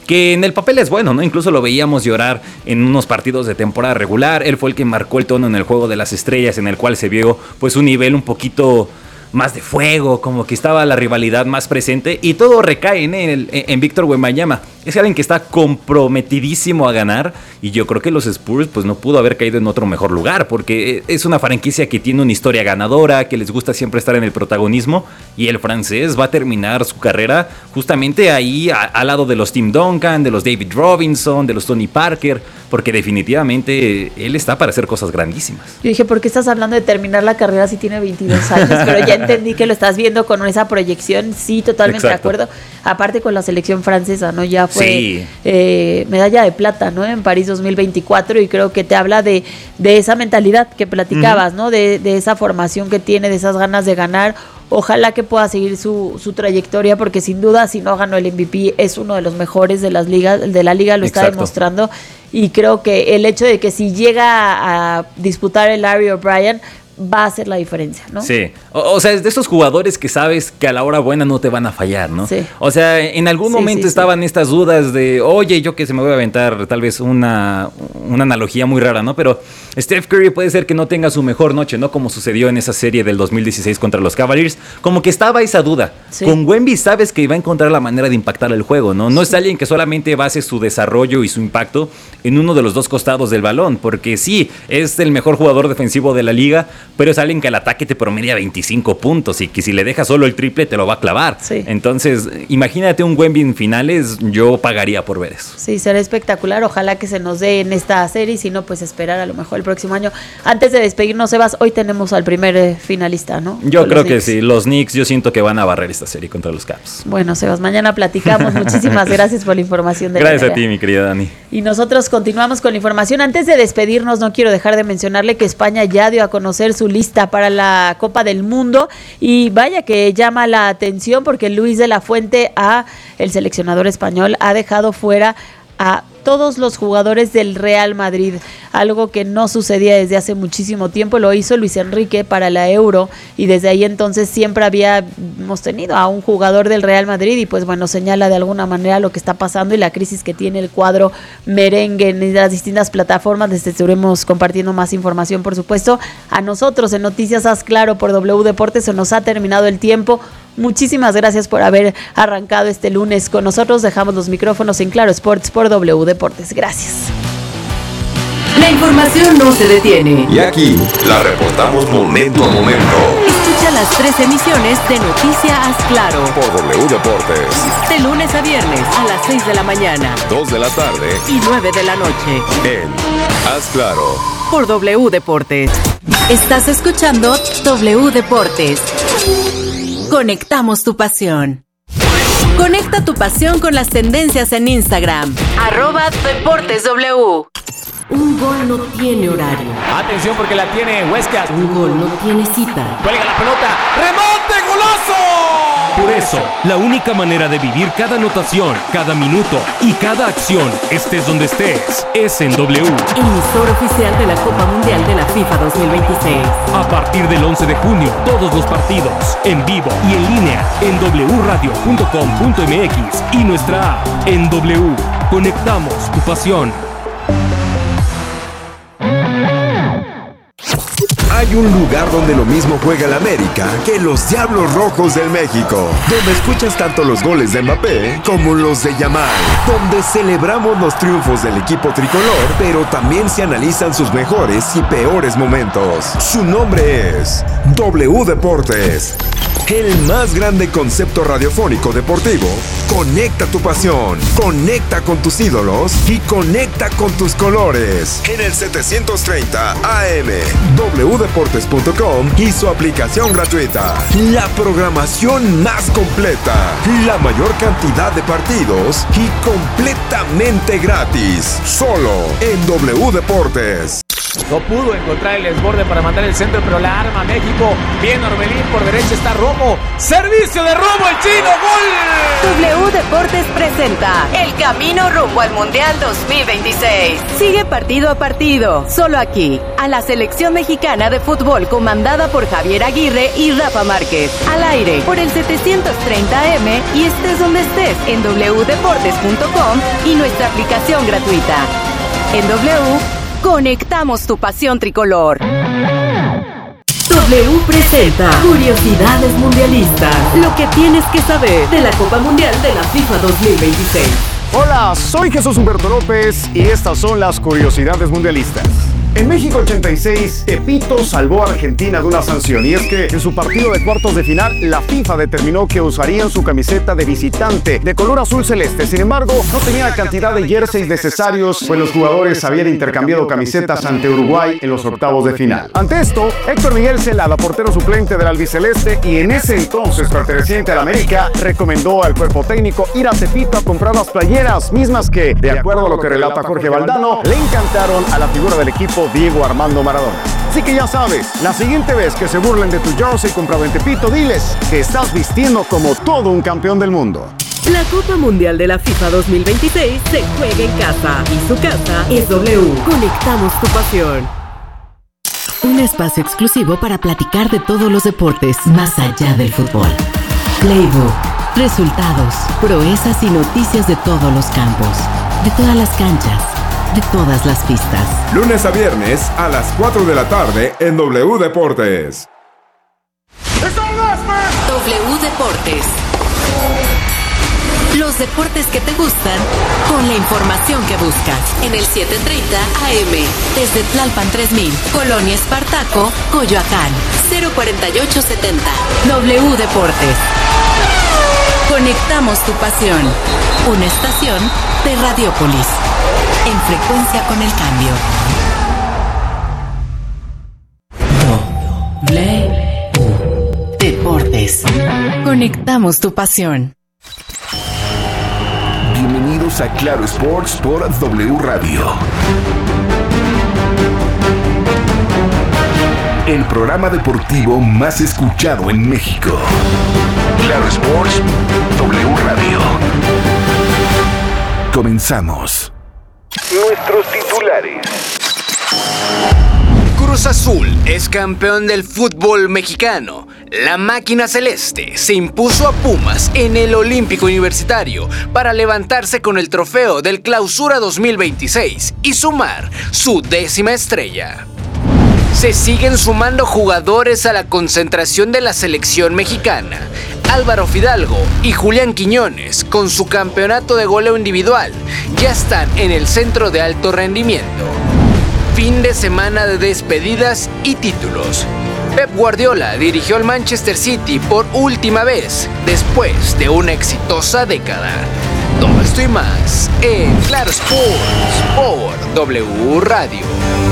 que en el papel es bueno, ¿no? Incluso lo veíamos llorar en unos partidos de temporada regular. Él fue el que marcó el tono en el Juego de las Estrellas, en el cual se vio pues un nivel un poquito más de fuego, como que estaba la rivalidad más presente, y todo recae en Víctor Wembanyama. Es alguien que está comprometidísimo a ganar, y yo creo que los Spurs pues no pudo haber caído en otro mejor lugar, porque es una franquicia que tiene una historia ganadora, que les gusta siempre estar en el protagonismo, y el francés va a terminar su carrera justamente ahí al lado de los Tim Duncan, de los David Robinson, de los Tony Parker, porque definitivamente él está para hacer cosas grandísimas. Yo dije, ¿por qué estás hablando de terminar la carrera si tiene 22 años? Pero ya entendí que lo estás viendo con esa proyección. Sí, totalmente de acuerdo. Aparte con la selección francesa, ¿no? Ya fue medalla de plata, ¿no? En París 2024, y creo que te habla de esa mentalidad que platicabas, ¿no? De esa formación que tiene, de esas ganas de ganar. Ojalá que pueda seguir su trayectoria, porque sin duda, si no ganó el MVP, es uno de los mejores de la liga, lo está demostrando. Y creo que el hecho de que si llega a disputar el Larry O'Brien, va a hacer la diferencia, ¿no? Sí, o sea, es de esos jugadores que sabes que a la hora buena no te van a fallar, ¿no? Sí. O sea, en algún momento estaban estas dudas de, oye, yo que se me voy a aventar tal vez una analogía muy rara, ¿no? Pero Steph Curry puede ser que no tenga su mejor noche, ¿no? Como sucedió en esa serie del 2016 contra los Cavaliers, como que estaba esa duda. Sí. Con Wemby sabes que va a encontrar la manera de impactar el juego, ¿no? No es alguien que solamente base su desarrollo y su impacto en uno de los dos costados del balón, porque sí, es el mejor jugador defensivo de la liga, pero es alguien que al ataque te promedia 25 puntos y que si le dejas solo el triple te lo va a clavar. Sí. Entonces, imagínate un Wemby en finales, yo pagaría por ver eso. Sí, será espectacular. Ojalá que se nos dé en esta serie, si no, pues esperar a lo mejor el próximo año. Antes de despedirnos, Sebas, hoy tenemos al primer finalista, ¿no? Yo creo que sí, los Knicks, yo siento que van a barrer esta serie contra los Cavs. Bueno, Sebas, mañana platicamos. Muchísimas gracias por la información. Gracias a ti, mi querida Dani. Y nosotros continuamos con la información. Antes de despedirnos, no quiero dejar de mencionarle que España ya dio a conocer su lista para la Copa del Mundo, y vaya que llama la atención porque Luis de la Fuente, el seleccionador español, ha dejado fuera a todos los jugadores del Real Madrid, algo que no sucedía desde hace muchísimo tiempo. Lo hizo Luis Enrique para la Euro, y desde ahí entonces siempre habíamos tenido a un jugador del Real Madrid, y pues bueno, señala de alguna manera lo que está pasando y la crisis que tiene el cuadro merengue en las distintas plataformas. Les estaremos compartiendo más información, por supuesto. A nosotros en Noticias Haz Claro por W Deportes se nos ha terminado el tiempo. Muchísimas gracias por haber arrancado este lunes con nosotros. Dejamos los micrófonos en Claro Sports por W Deportes. Gracias. La información no se detiene. Y aquí la reportamos momento a momento. Escucha las 3 emisiones de Noticias Haz Claro por W Deportes. De lunes a viernes a las 6 de la mañana, 2 de la tarde y 9 de la noche. En Haz Claro por W Deportes. Estás escuchando W Deportes. Conectamos tu pasión. Conecta tu pasión con las tendencias en Instagram. @DeportesW. Un gol no tiene horario. Atención porque la tiene Huescas. Un gol no tiene cita. Cuelga la pelota. ¡Remonte! ¡Golazo! Por eso, la única manera de vivir cada anotación, cada minuto y cada acción, estés donde estés, es en W. Emisor oficial de la Copa Mundial de la FIFA 2026. A partir del 11 de junio, todos los partidos, en vivo y en línea, en wradio.com.mx y nuestra app en W. Conectamos tu pasión. Hay un lugar donde lo mismo juega el América que los Diablos Rojos del México, donde escuchas tanto los goles de Mbappé como los de Yamal, donde celebramos los triunfos del equipo tricolor, pero también se analizan sus mejores y peores momentos. Su nombre es W Deportes. El más grande concepto radiofónico deportivo. Conecta tu pasión, conecta con tus ídolos y conecta con tus colores. En el 730 AM, wdeportes.com y su aplicación gratuita. La programación más completa, la mayor cantidad de partidos y completamente gratis. Solo en W Deportes. No pudo encontrar el desborde para mandar el centro, pero la arma México. Bien Orbelín, por derecha está Romo. Servicio de Romo, el chino, ¡gol! W Deportes presenta el camino rumbo al Mundial 2026. Sigue partido a partido, solo aquí, a la selección mexicana de fútbol comandada por Javier Aguirre y Rafa Márquez. Al aire, por el 730M y estés donde estés en wdeportes.com y nuestra aplicación gratuita. En W, conectamos tu pasión tricolor. W presenta Curiosidades Mundialistas. Lo que tienes que saber de la Copa Mundial de la FIFA 2026. Hola, soy Jesús Humberto López y estas son las Curiosidades Mundialistas. En México 86, Tepito salvó a Argentina de una sanción, y es que en su partido de cuartos de final, la FIFA determinó que usarían su camiseta de visitante de color azul celeste. Sin embargo, no tenía la cantidad de jerseys necesarios, pues los jugadores habían intercambiado camisetas ante Uruguay en los octavos de final. Ante esto, Héctor Miguel Celada, portero suplente del albiceleste y en ese entonces perteneciente al América, recomendó al cuerpo técnico ir a Tepito a comprar las playeras, mismas que, de acuerdo a lo que relata Jorge Valdano, le encantaron a la figura del equipo Diego Armando Maradona. Así que ya sabes, la siguiente vez que se burlen de tu jersey comprado en Tepito, diles que estás vistiendo como todo un campeón del mundo. La Copa Mundial de la FIFA 2026 se juega en casa y su casa es W. Conectamos tu pasión. Un espacio exclusivo para platicar de todos los deportes más allá del fútbol. Playbook, resultados, proezas y noticias de todos los campos, de todas las canchas, de todas las pistas. Lunes a viernes a las 4 de la tarde en W Deportes. W Deportes. Los deportes que te gustan con la información que buscas. En el 730 AM. Desde Tlalpan 3000, Colonia Espartaco, Coyoacán. 04870. W Deportes. Conectamos tu pasión. Una estación de Radiópolis. En frecuencia con el cambio. W Deportes. Conectamos tu pasión. Bienvenidos a Claro Sports por W Radio. El programa deportivo más escuchado en México. Claro Sports, W Radio. Comenzamos. Nuestros titulares. Cruz Azul es campeón del fútbol mexicano. La máquina celeste se impuso a Pumas en el Olímpico Universitario para levantarse con el trofeo del Clausura 2026 y sumar su 10ª estrella. Se siguen sumando jugadores a la concentración de la selección mexicana. Álvaro Fidalgo y Julián Quiñones, con su campeonato de goleo individual, ya están en el centro de alto rendimiento. Fin de semana de despedidas y títulos. Pep Guardiola dirigió al Manchester City por última vez, después de una exitosa década. Todo esto y más en Claro Sports por W Radio.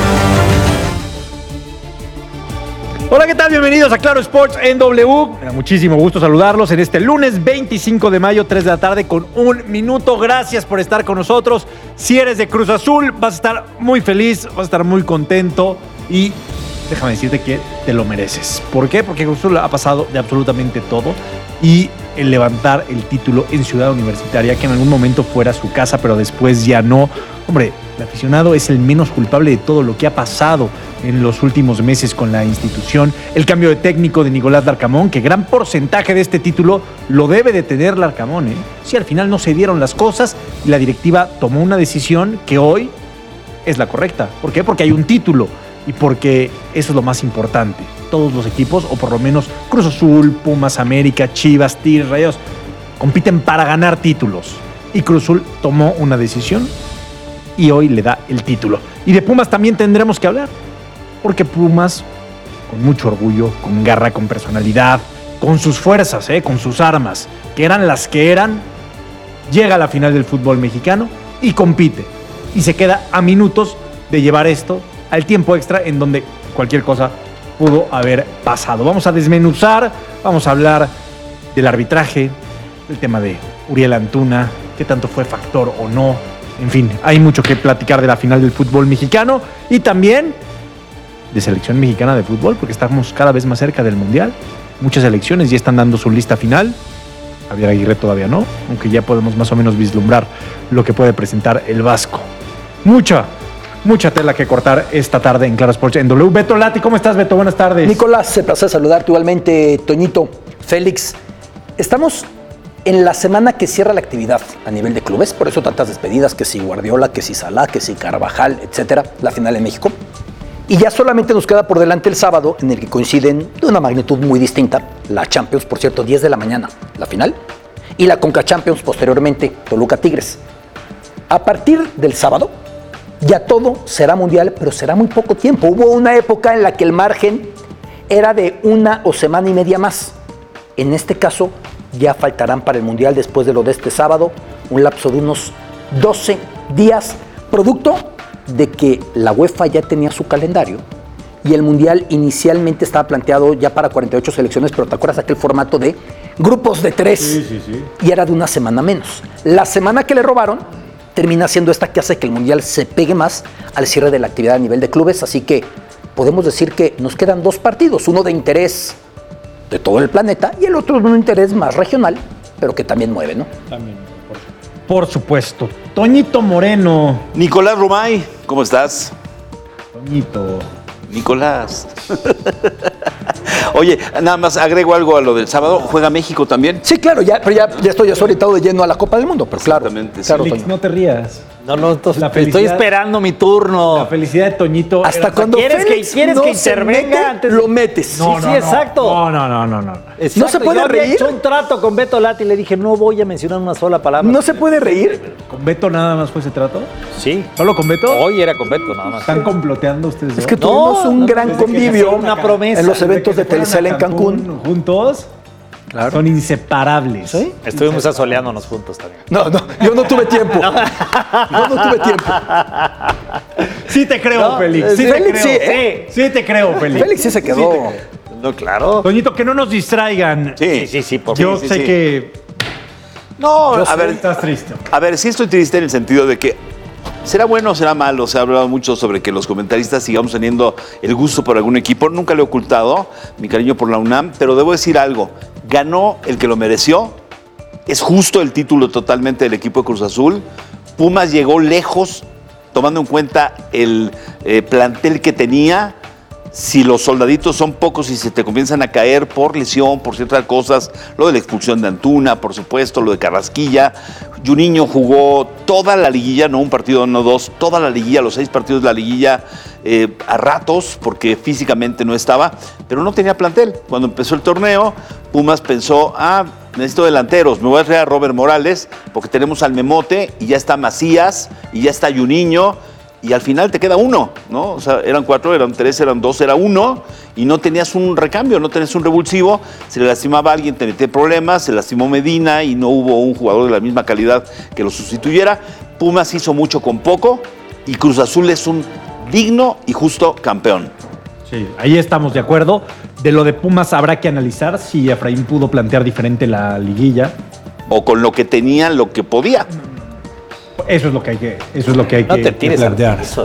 Hola, ¿qué tal? Bienvenidos a Claro Sports en W. Me da muchísimo gusto saludarlos en este lunes 25 de mayo, 3 de la tarde con 1 minuto. Gracias por estar con nosotros. Si eres de Cruz Azul, vas a estar muy feliz, vas a estar muy contento y déjame decirte que te lo mereces. ¿Por qué? Porque Cruz Azul ha pasado de absolutamente todo y el levantar el título en Ciudad Universitaria, que en algún momento fuera su casa, pero después ya no. Hombre, el aficionado es el menos culpable de todo lo que ha pasado en los últimos meses con la institución. El cambio de técnico de Nicolás Larcamón, que gran porcentaje de este título lo debe de tener Larcamón, ¿eh? Si al final no se dieron las cosas y la directiva tomó una decisión que hoy es la correcta. ¿Por qué? Porque hay un título y porque eso es lo más importante. Todos los equipos, o por lo menos Cruz Azul, Pumas, América, Chivas, Tigres, Rayados, compiten para ganar títulos. Y Cruz Azul tomó una decisión y hoy le da el título. Y de Pumas también tendremos que hablar, porque Pumas, con mucho orgullo, con garra, con personalidad, con sus fuerzas, con sus armas, que eran las que eran, llega a la final del fútbol mexicano y compite. Y se queda a minutos de llevar esto al tiempo extra, en donde cualquier cosa pudo haber pasado. Vamos a desmenuzar, vamos a hablar del arbitraje, del tema de Uriel Antuna, qué tanto fue factor o no. En fin, hay mucho que platicar de la final del fútbol mexicano y también de selección mexicana de fútbol, porque estamos cada vez más cerca del Mundial. Muchas selecciones ya están dando su lista final. Javier Aguirre todavía no, aunque ya podemos más o menos vislumbrar lo que puede presentar el Vasco. Mucha tela que cortar esta tarde en Claro Sports en W. Beto Lati, ¿cómo estás, Beto? Buenas tardes. Nicolás, un placer saludarte igualmente, Toñito, Félix. Estamos en la semana que cierra la actividad a nivel de clubes, por eso tantas despedidas, que si Guardiola, que si Salah, que si Carvajal, etcétera, la final en México. Y ya solamente nos queda por delante el sábado, en el que coinciden de una magnitud muy distinta, la Champions, por cierto, 10 de la mañana, la final, y la Conca Champions posteriormente, Toluca Tigres. A partir del sábado, ya todo será mundial, pero será muy poco tiempo. Hubo una época en la que el margen era de una o semana y media más. En este caso, ya faltarán para el mundial, después de lo de este sábado, un lapso de unos 12 días, producto de que la UEFA ya tenía su calendario y el mundial inicialmente estaba planteado ya para 48 selecciones, pero ¿te acuerdas aquel formato de grupos de 3? Sí. Y era de una semana menos. La semana que le robaron termina siendo esta que hace que el mundial se pegue más al cierre de la actividad a nivel de clubes, así que podemos decir que nos quedan 2 partidos, uno de interés de todo el planeta y el otro de un interés más regional, pero que también mueve, ¿no? También, por supuesto. Toñito Moreno. Nicolás Romay, ¿cómo estás? Toñito. Nicolás. Oye, nada más agrego algo a lo del sábado. ¿Juega México también? Sí, claro, pero ya estoy orientado de lleno a la Copa del Mundo, pero claro. Claro, Félix, no te rías. No, estoy esperando mi turno. La felicidad de Toñito. Hasta cuando ¿Quieres Félix que intervenga antes? Lo metes. Sí, exacto. No. Exacto. ¿No se puede Yo reír? había hecho un trato con Beto Lati y le dije, no voy a mencionar una sola palabra. ¿No se puede reír? ¿Con Beto nada más fue ese trato? Sí. ¿Solo con Beto? Hoy era con Beto, nada más. ¿Están comploteando ustedes dos? Es que tuvimos un gran convivio una promesa en los eventos de Telcel en Cancún. ¿Juntos? Claro. Son inseparables. ¿Sí? Estuvimos asoleándonos juntos también. No, yo no tuve tiempo. Yo no tuve tiempo. Sí te creo, Félix. Sí te creo, Félix. Félix sí se quedó. No, claro. Toñito, que no nos distraigan. Sí, por Yo sé que... No, a ver, estás triste. A ver, sí estoy triste en el sentido de que ¿será bueno o será malo? Se ha hablado mucho sobre que los comentaristas sigamos teniendo el gusto por algún equipo. Nunca le he ocultado mi cariño por la UNAM, pero debo decir algo. Ganó el que lo mereció. Es justo el título totalmente del equipo de Cruz Azul. Pumas llegó lejos, tomando en cuenta el plantel que tenía. Si los soldaditos son pocos y se te comienzan a caer por lesión, por ciertas cosas, lo de la expulsión de Antuna, por supuesto, lo de Carrasquilla. Juninho jugó toda la liguilla, no un partido, no 2, toda la liguilla, los 6 partidos de la liguilla, a ratos, porque físicamente no estaba, pero no tenía plantel. Cuando empezó el torneo, Pumas pensó, necesito delanteros, me voy a traer a Robert Morales, porque tenemos al Memote, y ya está Macías, y ya está Juninho, y al final te queda uno, ¿no? O sea, eran 4, eran 3, eran 2, era 1, y no tenías un recambio, no tenías un revulsivo, se le lastimaba a alguien, te metía problemas, se lastimó Medina y no hubo un jugador de la misma calidad que lo sustituyera. Pumas hizo mucho con poco y Cruz Azul es un digno y justo campeón. Sí, ahí estamos de acuerdo. De lo de Pumas habrá que analizar si Efraín pudo plantear diferente la liguilla. O con lo que tenía, lo que podía. Eso es lo que hay que, no te tires plantear. Eso.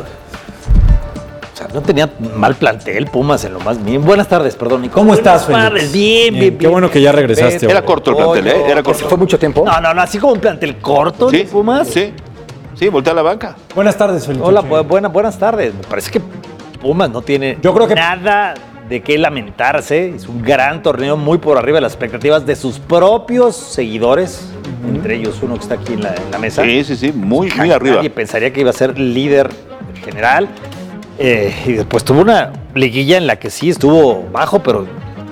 O sea, no tenía mal plantel Pumas en lo más bien. Buenas tardes, perdón. ¿Cómo estás, Félix? Buenas tardes, bien. Qué bueno que ya regresaste. Era corto el plantel, ¿eh? Era corto. ¿Fue mucho tiempo? No, así como un plantel corto de Pumas. Sí, voltea a la banca. Buenas tardes, Félix. Hola, buenas tardes. Me parece que Pumas no tiene nada de qué lamentarse. Es un gran torneo, muy por arriba de las expectativas de sus propios seguidores. Entre ellos uno que está aquí en la mesa. Sí, muy arriba. Nadie pensaría que iba a ser líder general. Y después tuvo una liguilla en la que sí estuvo bajo, pero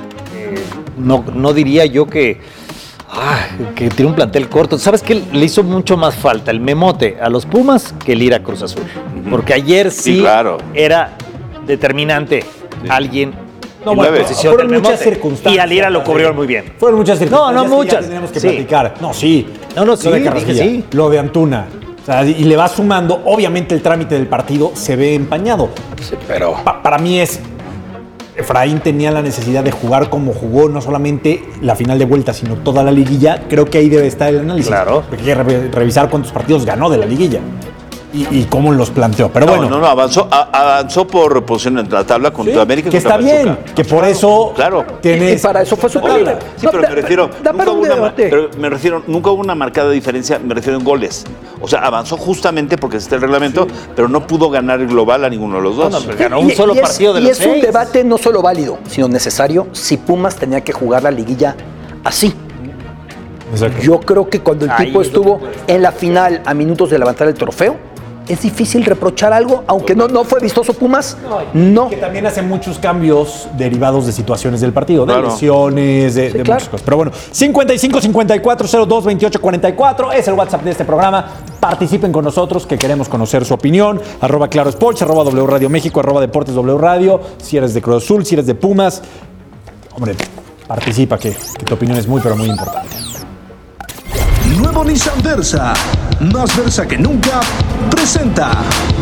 no diría yo que tiene un plantel corto. ¿Sabes qué? Le hizo mucho más falta el Memote a los Pumas que el ir a Cruz Azul. Porque ayer sí era determinante alguien. No, bueno, fueron muchas circunstancias. Y Alira lo cubrió muy bien. Fueron muchas circunstancias. No muchas. Que tenemos que platicar. No, sí. Lo de Carrasquilla, sí. Lo de Antuna. O sea, y le va sumando, obviamente el trámite del partido se ve empañado. Sí, pero... Para mí Efraín tenía la necesidad de jugar como jugó, no solamente la final de vuelta, sino toda la liguilla. Creo que ahí debe estar el análisis. Claro. Porque hay que revisar cuántos partidos ganó de la liguilla. y cómo los planteó. Pero bueno. No, avanzó por posición en la tabla contra América. Que contra está bien, que por eso y para eso fue su tabla. Sí, pero me refiero, nunca hubo una marcada diferencia, me refiero en goles. O sea, avanzó justamente porque está el reglamento, pero no pudo ganar el global a ninguno de los dos. Ganó un solo partido de los 6. Y es un debate no solo válido, sino necesario si Pumas tenía que jugar la liguilla así. Exacto. Yo creo que cuando el tipo estuvo en la final a minutos de levantar el trofeo, es difícil reprochar algo, aunque no fue vistoso Pumas. No. Que también hace muchos cambios derivados de situaciones del partido, de lesiones, de muchas cosas. Pero bueno, 55-54-02-28-44 es el WhatsApp de este programa. Participen con nosotros, que queremos conocer su opinión. @ClaroSports, @W Radio México, @Deportes W Radio. Si eres de Cruz Azul, si eres de Pumas, hombre, participa, que tu opinión es muy, pero muy importante. Nuevo Nissan Versa, más Versa que nunca, presenta.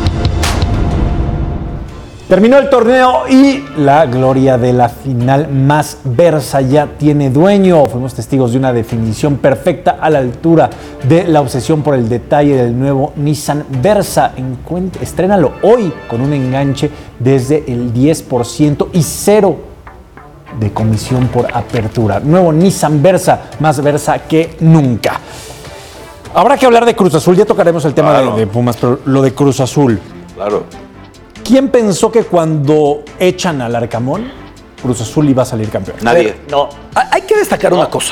Terminó el torneo y la gloria de la final más Versa ya tiene dueño. Fuimos testigos de una definición perfecta a la altura de la obsesión por el detalle del nuevo Nissan Versa. Estrénalo hoy con un enganche desde el 10% y 0 de comisión por apertura. Nuevo Nissan Versa, más Versa que nunca. Habrá que hablar de Cruz Azul, ya tocaremos el tema de Pumas, pero lo de Cruz Azul. Claro. ¿Quién pensó que cuando echan al Arcamón, Cruz Azul iba a salir campeón? Nadie. No. Hay que destacar una cosa.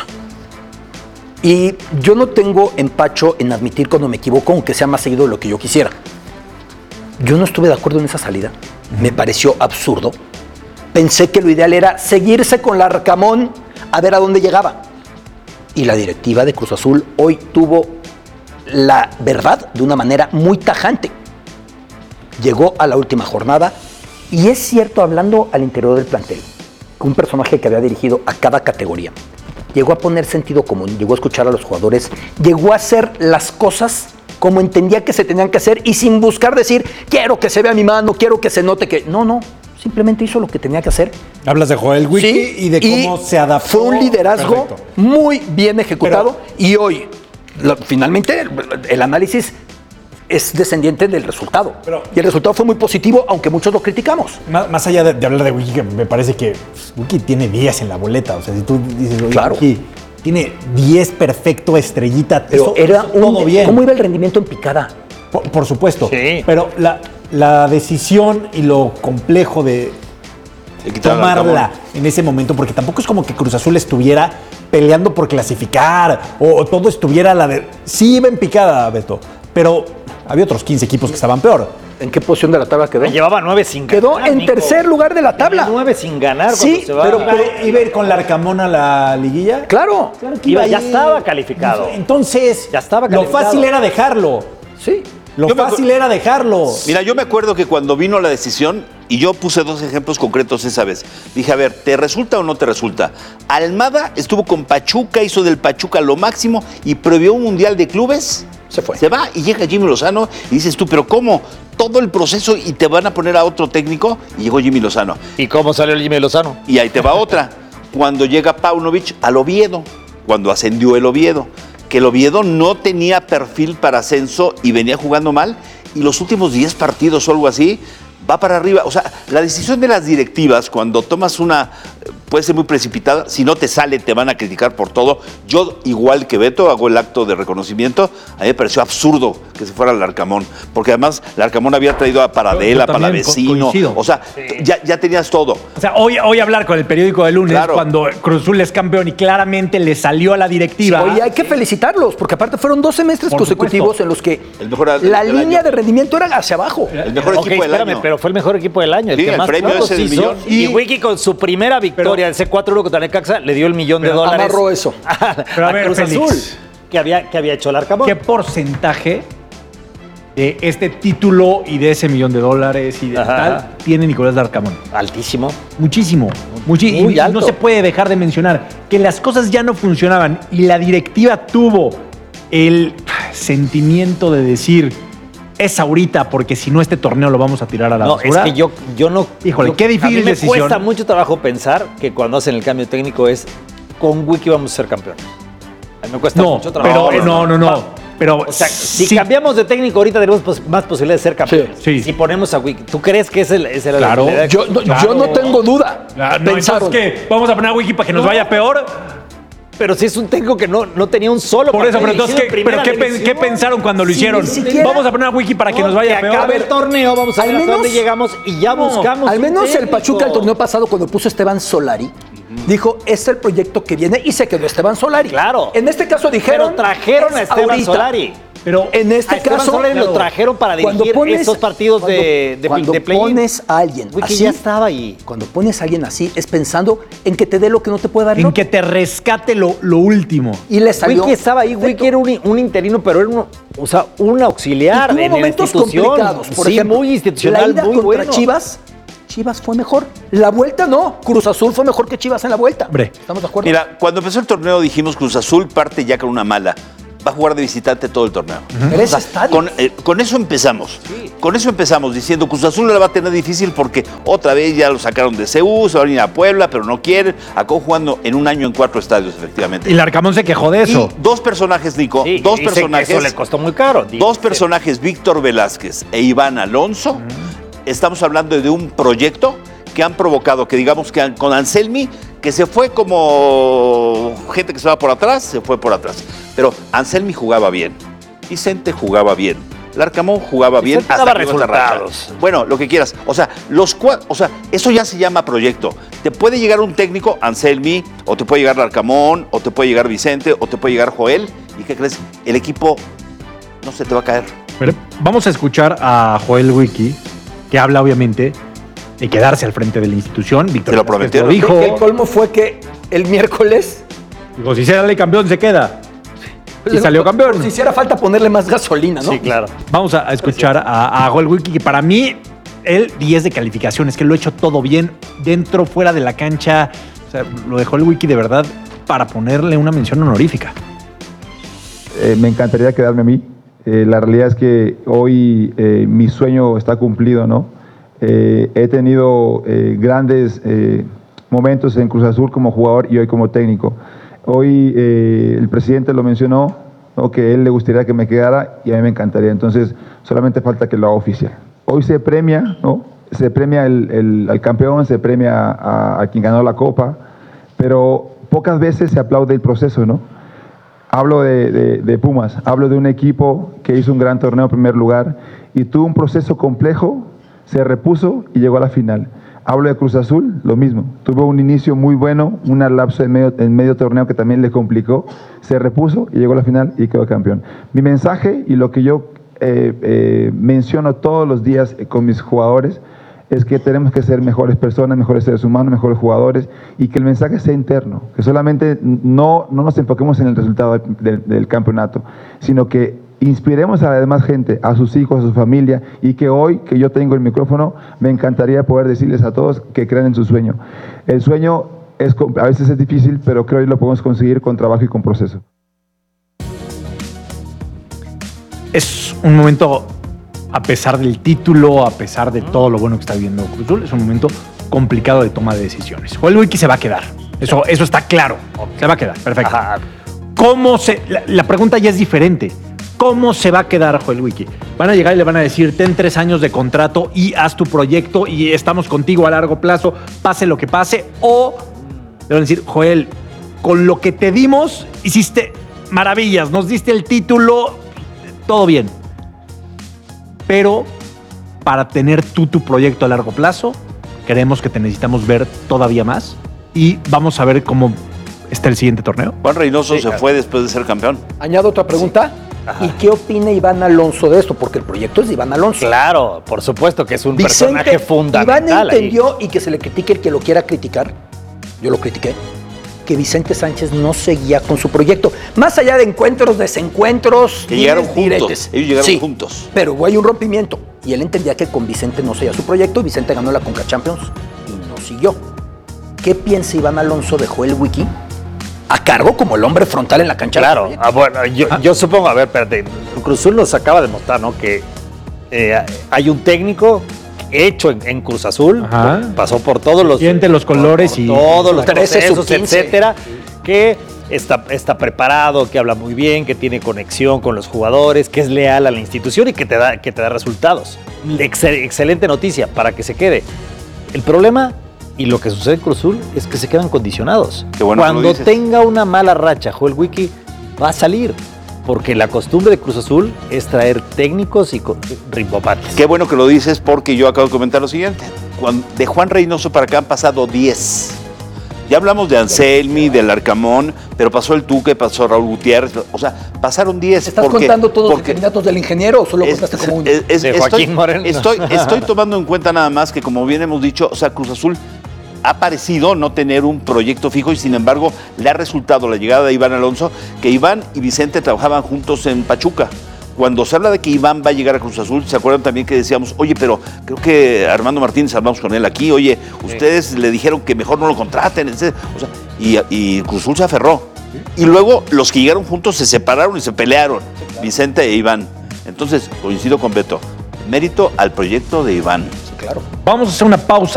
Y yo no tengo empacho en admitir cuando me equivoco, aunque sea más seguido de lo que yo quisiera. Yo no estuve de acuerdo en esa salida. Me pareció absurdo. Pensé que lo ideal era seguirse con el Arcamón a ver a dónde llegaba. Y la directiva de Cruz Azul hoy tuvo la verdad de una manera muy tajante. Llegó a la última jornada y es cierto, hablando al interior del plantel, que un personaje que había dirigido a cada categoría llegó a poner sentido común, llegó a escuchar a los jugadores, llegó a hacer las cosas como entendía que se tenían que hacer y sin buscar decir, quiero que se vea mi mano, quiero que se note que... No, simplemente hizo lo que tenía que hacer. Hablas de Joel Wiki y de cómo se adaptó. Fue un liderazgo muy bien ejecutado y hoy, finalmente, el análisis es descendiente del resultado. Y el resultado fue muy positivo, aunque muchos lo criticamos. Más allá de hablar de Wiki, que me parece que Wiki tiene 10 en la boleta. O sea, si tú dices, Wiki tiene 10 perfecto, estrellita. Pero todo bien. ¿Cómo iba el rendimiento en picada? Por supuesto. Sí. Pero la decisión y lo complejo de tomarla en ese momento, porque tampoco es como que Cruz Azul estuviera peleando por clasificar o todo estuviera sí iba en picada, Beto, pero había otros 15 equipos que estaban peor. ¿En qué posición de la tabla quedó? Llevaba 9 sin ganar. Quedó en tercer lugar de la tabla. 9 sin ganar. Sí, pero iba a ir con la Arcamón a la liguilla. Claro que ya estaba calificado. Entonces, ya estaba calificado. Lo fácil era dejarlo. Sí. Lo fácil era dejarlo. Mira, yo me acuerdo que cuando vino la decisión, y yo puse 2 ejemplos concretos esa vez, dije, a ver, ¿te resulta o no te resulta? Almada estuvo con Pachuca, hizo del Pachuca lo máximo y previó un mundial de clubes. Se fue. Se va y llega Jimmy Lozano y dices tú, ¿pero cómo? Todo el proceso y te van a poner a otro técnico y llegó Jimmy Lozano. ¿Y cómo salió el Jimmy Lozano? Y ahí te va otra. Cuando llega Paunovic al Oviedo, cuando ascendió el Oviedo, que el Oviedo no tenía perfil para ascenso y venía jugando mal, y los últimos 10 partidos o algo así, va para arriba. O sea, la decisión de las directivas, cuando tomas una, puede ser muy precipitada, si no te sale te van a criticar por todo. Yo, igual que Beto, hago el acto de reconocimiento. A mí me pareció absurdo que se fuera al Arcamón, porque además el Arcamón había traído a Paradela, Palavecino, o sea, ya tenías todo. O sea, hoy hablar con el periódico de lunes, cuando Cruz Azul es campeón y claramente le salió a la directiva. Oye, hay que felicitarlos, porque aparte fueron 2 semestres consecutivos en los que la línea de rendimiento era hacia abajo. El mejor equipo del año. Pero fue el mejor equipo del año. Sí, el premio es el millón. Y Wiki con su primera victoria, el C4-1 contra Necaxa, le dio el $1 millón. Amarró eso. Pero a ver, Cruz Azul, que había hecho el Arcamón. ¿Qué porcentaje de este título y de ese $1 millón y de tal tiene Nicolás Larcamón? Altísimo. Muchísimo. Muy alto. No se puede dejar de mencionar que las cosas ya no funcionaban y la directiva tuvo el sentimiento de decir, es ahorita, porque si no este torneo lo vamos a tirar a la basura. Es que yo no... Híjole, qué difícil decisión. A mí me cuesta mucho trabajo pensar que cuando hacen el cambio técnico es con Wiki vamos a ser campeones. A mí me cuesta mucho trabajo. Pero no. Pero o sea, si cambiamos de técnico ahorita tenemos más posibilidades de ser campeones. Sí. Si ponemos a Wiki, ¿tú crees que esa es la Claro, yo no tengo duda. Pensaron que vamos a poner a Wiki para que nos vaya peor. Pero si es un técnico que no tenía un solo. Por eso, pero entonces, ¿qué pensaron cuando lo hicieron? Vamos a poner a Wiki para que nos vaya peor. Acabe el torneo, vamos a ver hasta dónde llegamos y ya buscamos. Al menos el Pachuca el torneo pasado, cuando puso Esteban Solari, dijo, es el proyecto que viene y se quedó Esteban Solari. Claro. En este caso dijeron. Pero trajeron a Esteban Solari. Pero en este caso lo trajeron para dirigir estos partidos de play-in. Cuando pones a alguien Wiki así, ya estaba ahí. Cuando pones a alguien así, es pensando en que te dé lo que no te puede dar. En que te rescate lo último. Y le salió. Wiki estaba ahí. Wiki era un interino, pero era un auxiliar en momentos la institución. Complicados. Por ejemplo, muy institucional, la ida muy contra bueno. Chivas fue mejor. La vuelta no. Cruz Azul fue mejor que Chivas en la vuelta. Hombre. ¿Estamos de acuerdo? Mira, cuando empezó el torneo dijimos Cruz Azul parte ya con una mala. Va a jugar de visitante todo el torneo. Pero o sea, con eso empezamos. Sí. Con eso empezamos diciendo Cruz Azul la va a tener difícil porque otra vez ya lo sacaron de CU, se van a ir a Puebla, pero no quieren. Acabó jugando en un año en 4 estadios, efectivamente. Y el Arcamón se quejó de eso. Y dos personajes, Nico. Sí, dos personajes. Eso le costó muy caro. Dos personajes, Víctor Velázquez e Iván Alonso. Estamos hablando de un proyecto que han provocado, que digamos que con Anselmi, que se fue como gente que se va por atrás, se fue por atrás. Pero Anselmi jugaba bien, Vicente jugaba bien, Larcamón jugaba bien. Vicente daba resultados. Bueno, lo que quieras. O sea, eso ya se llama proyecto. Te puede llegar un técnico, Anselmi, o te puede llegar Larcamón, o te puede llegar Vicente, o te puede llegar Joel. ¿Y qué crees? El equipo no se te va a caer. Pero vamos a escuchar a Joel Wiki, que habla obviamente de quedarse al frente de la institución. Víctor te lo prometió. Lo dijo. El colmo fue que el miércoles. Digo, si sale campeón, se queda. Y salió campeón. Si hiciera falta ponerle más gasolina, ¿no? Sí, claro. Vamos a escuchar a Joel Wiki, que para mí, él 10 de calificaciones, que lo ha hecho todo bien, dentro, fuera de la cancha. O sea, lo de Joel Wiki de verdad para ponerle una mención honorífica. Me encantaría quedarme a mí. La realidad es que hoy mi sueño está cumplido, ¿no? He tenido grandes momentos en Cruz Azul como jugador y hoy como técnico. Hoy el presidente lo mencionó, ¿no? Que a él le gustaría que me quedara y a mí me encantaría. Entonces solamente falta que lo haga oficial. Hoy se premia, ¿no? Se premia al campeón, se premia a quien ganó la Copa, pero pocas veces se aplaude el proceso, ¿no? Hablo de Pumas, hablo de un equipo que hizo un gran torneo en primer lugar y tuvo un proceso complejo, se repuso y llegó a la final. Hablo de Cruz Azul, lo mismo. Tuvo un inicio muy bueno, un lapso en medio torneo que también le complicó, se repuso y llegó a la final y quedó campeón. Mi mensaje y lo que yo menciono todos los días con mis jugadores es que tenemos que ser mejores personas, mejores seres humanos, mejores jugadores y que el mensaje sea interno, que solamente no nos enfoquemos en el resultado del campeonato, sino que inspiremos a la demás gente, a sus hijos, a su familia y que hoy que yo tengo el micrófono me encantaría poder decirles a todos que crean en su sueño. El sueño a veces es difícil, pero creo que lo podemos conseguir con trabajo y con proceso. Es un momento, a pesar del título, a pesar de todo lo bueno que está viviendo Cruz Azul, es un momento complicado de toma de decisiones. Joel Wiki se va a quedar. Eso está claro. Se va a quedar. Perfecto. Ajá. La pregunta ya es diferente. ¿Cómo se va a quedar Joel Wiki? Van a llegar y le van a decir, ten 3 años de contrato y haz tu proyecto y estamos contigo a largo plazo, pase lo que pase. O le van a decir, Joel, con lo que te dimos, hiciste maravillas, nos diste el título, todo bien. Pero para tener tu proyecto a largo plazo, creemos que te necesitamos ver todavía más y vamos a ver cómo está el siguiente torneo. Juan Reynoso se fue después de ser campeón. Añado otra pregunta. Sí. ¿Y qué opina Iván Alonso de esto? Porque el proyecto es de Iván Alonso. Claro, por supuesto que es un personaje fundamental. Iván entendió, y que se le critique el que lo quiera criticar, yo lo critiqué, que Vicente Sánchez no seguía con su proyecto. Más allá de encuentros, desencuentros, que llegaron juntos. Ellos llegaron juntos. Pero hay un rompimiento. Y él entendía que con Vicente no seguía su proyecto. Vicente ganó la Conca Champions y no siguió. ¿Qué piensa Iván Alonso de Joel Wiki? A cargo como el hombre frontal en la cancha. Claro, bueno, yo supongo, a ver, espérate, Cruz Azul nos acaba de mostrar, ¿no? Que hay un técnico hecho en Cruz Azul, pasó por todos los... Siente los colores y... Todos los procesos, etcétera, que está preparado, que habla muy bien, que tiene conexión con los jugadores, que es leal a la institución y que te da resultados. Excelente noticia para que se quede. El problema y lo que sucede en Cruz Azul es que se quedan condicionados. Qué bueno Cuando tenga una mala racha, Joel Wiki va a salir. Porque la costumbre de Cruz Azul es traer técnicos y rimbopates. Qué bueno que lo dices porque yo acabo de comentar lo siguiente. De Juan Reynoso para acá han pasado 10. Ya hablamos de Anselmi, del Arcamón, pero pasó el Tuque, pasó Raúl Gutiérrez. O sea, pasaron 10. ¿Estás contando todos los candidatos del ingeniero o solo contaste como uno? De Joaquín Moreno. Estoy tomando en cuenta nada más que, como bien hemos dicho, o sea, Cruz Azul ha parecido no tener un proyecto fijo y sin embargo le ha resultado la llegada de Iván Alonso, que Iván y Vicente trabajaban juntos en Pachuca. Cuando se habla de que Iván va a llegar a Cruz Azul, ¿se acuerdan también que decíamos, oye, pero creo que Armando Martínez, hablamos con él aquí, oye, ustedes le dijeron que mejor no lo contraten, etc. O sea, y Cruz Azul se aferró. Y luego los que llegaron juntos se separaron y se pelearon, Vicente e Iván. Entonces, coincido con Beto, mérito al proyecto de Iván. Claro. Vamos a hacer una pausa.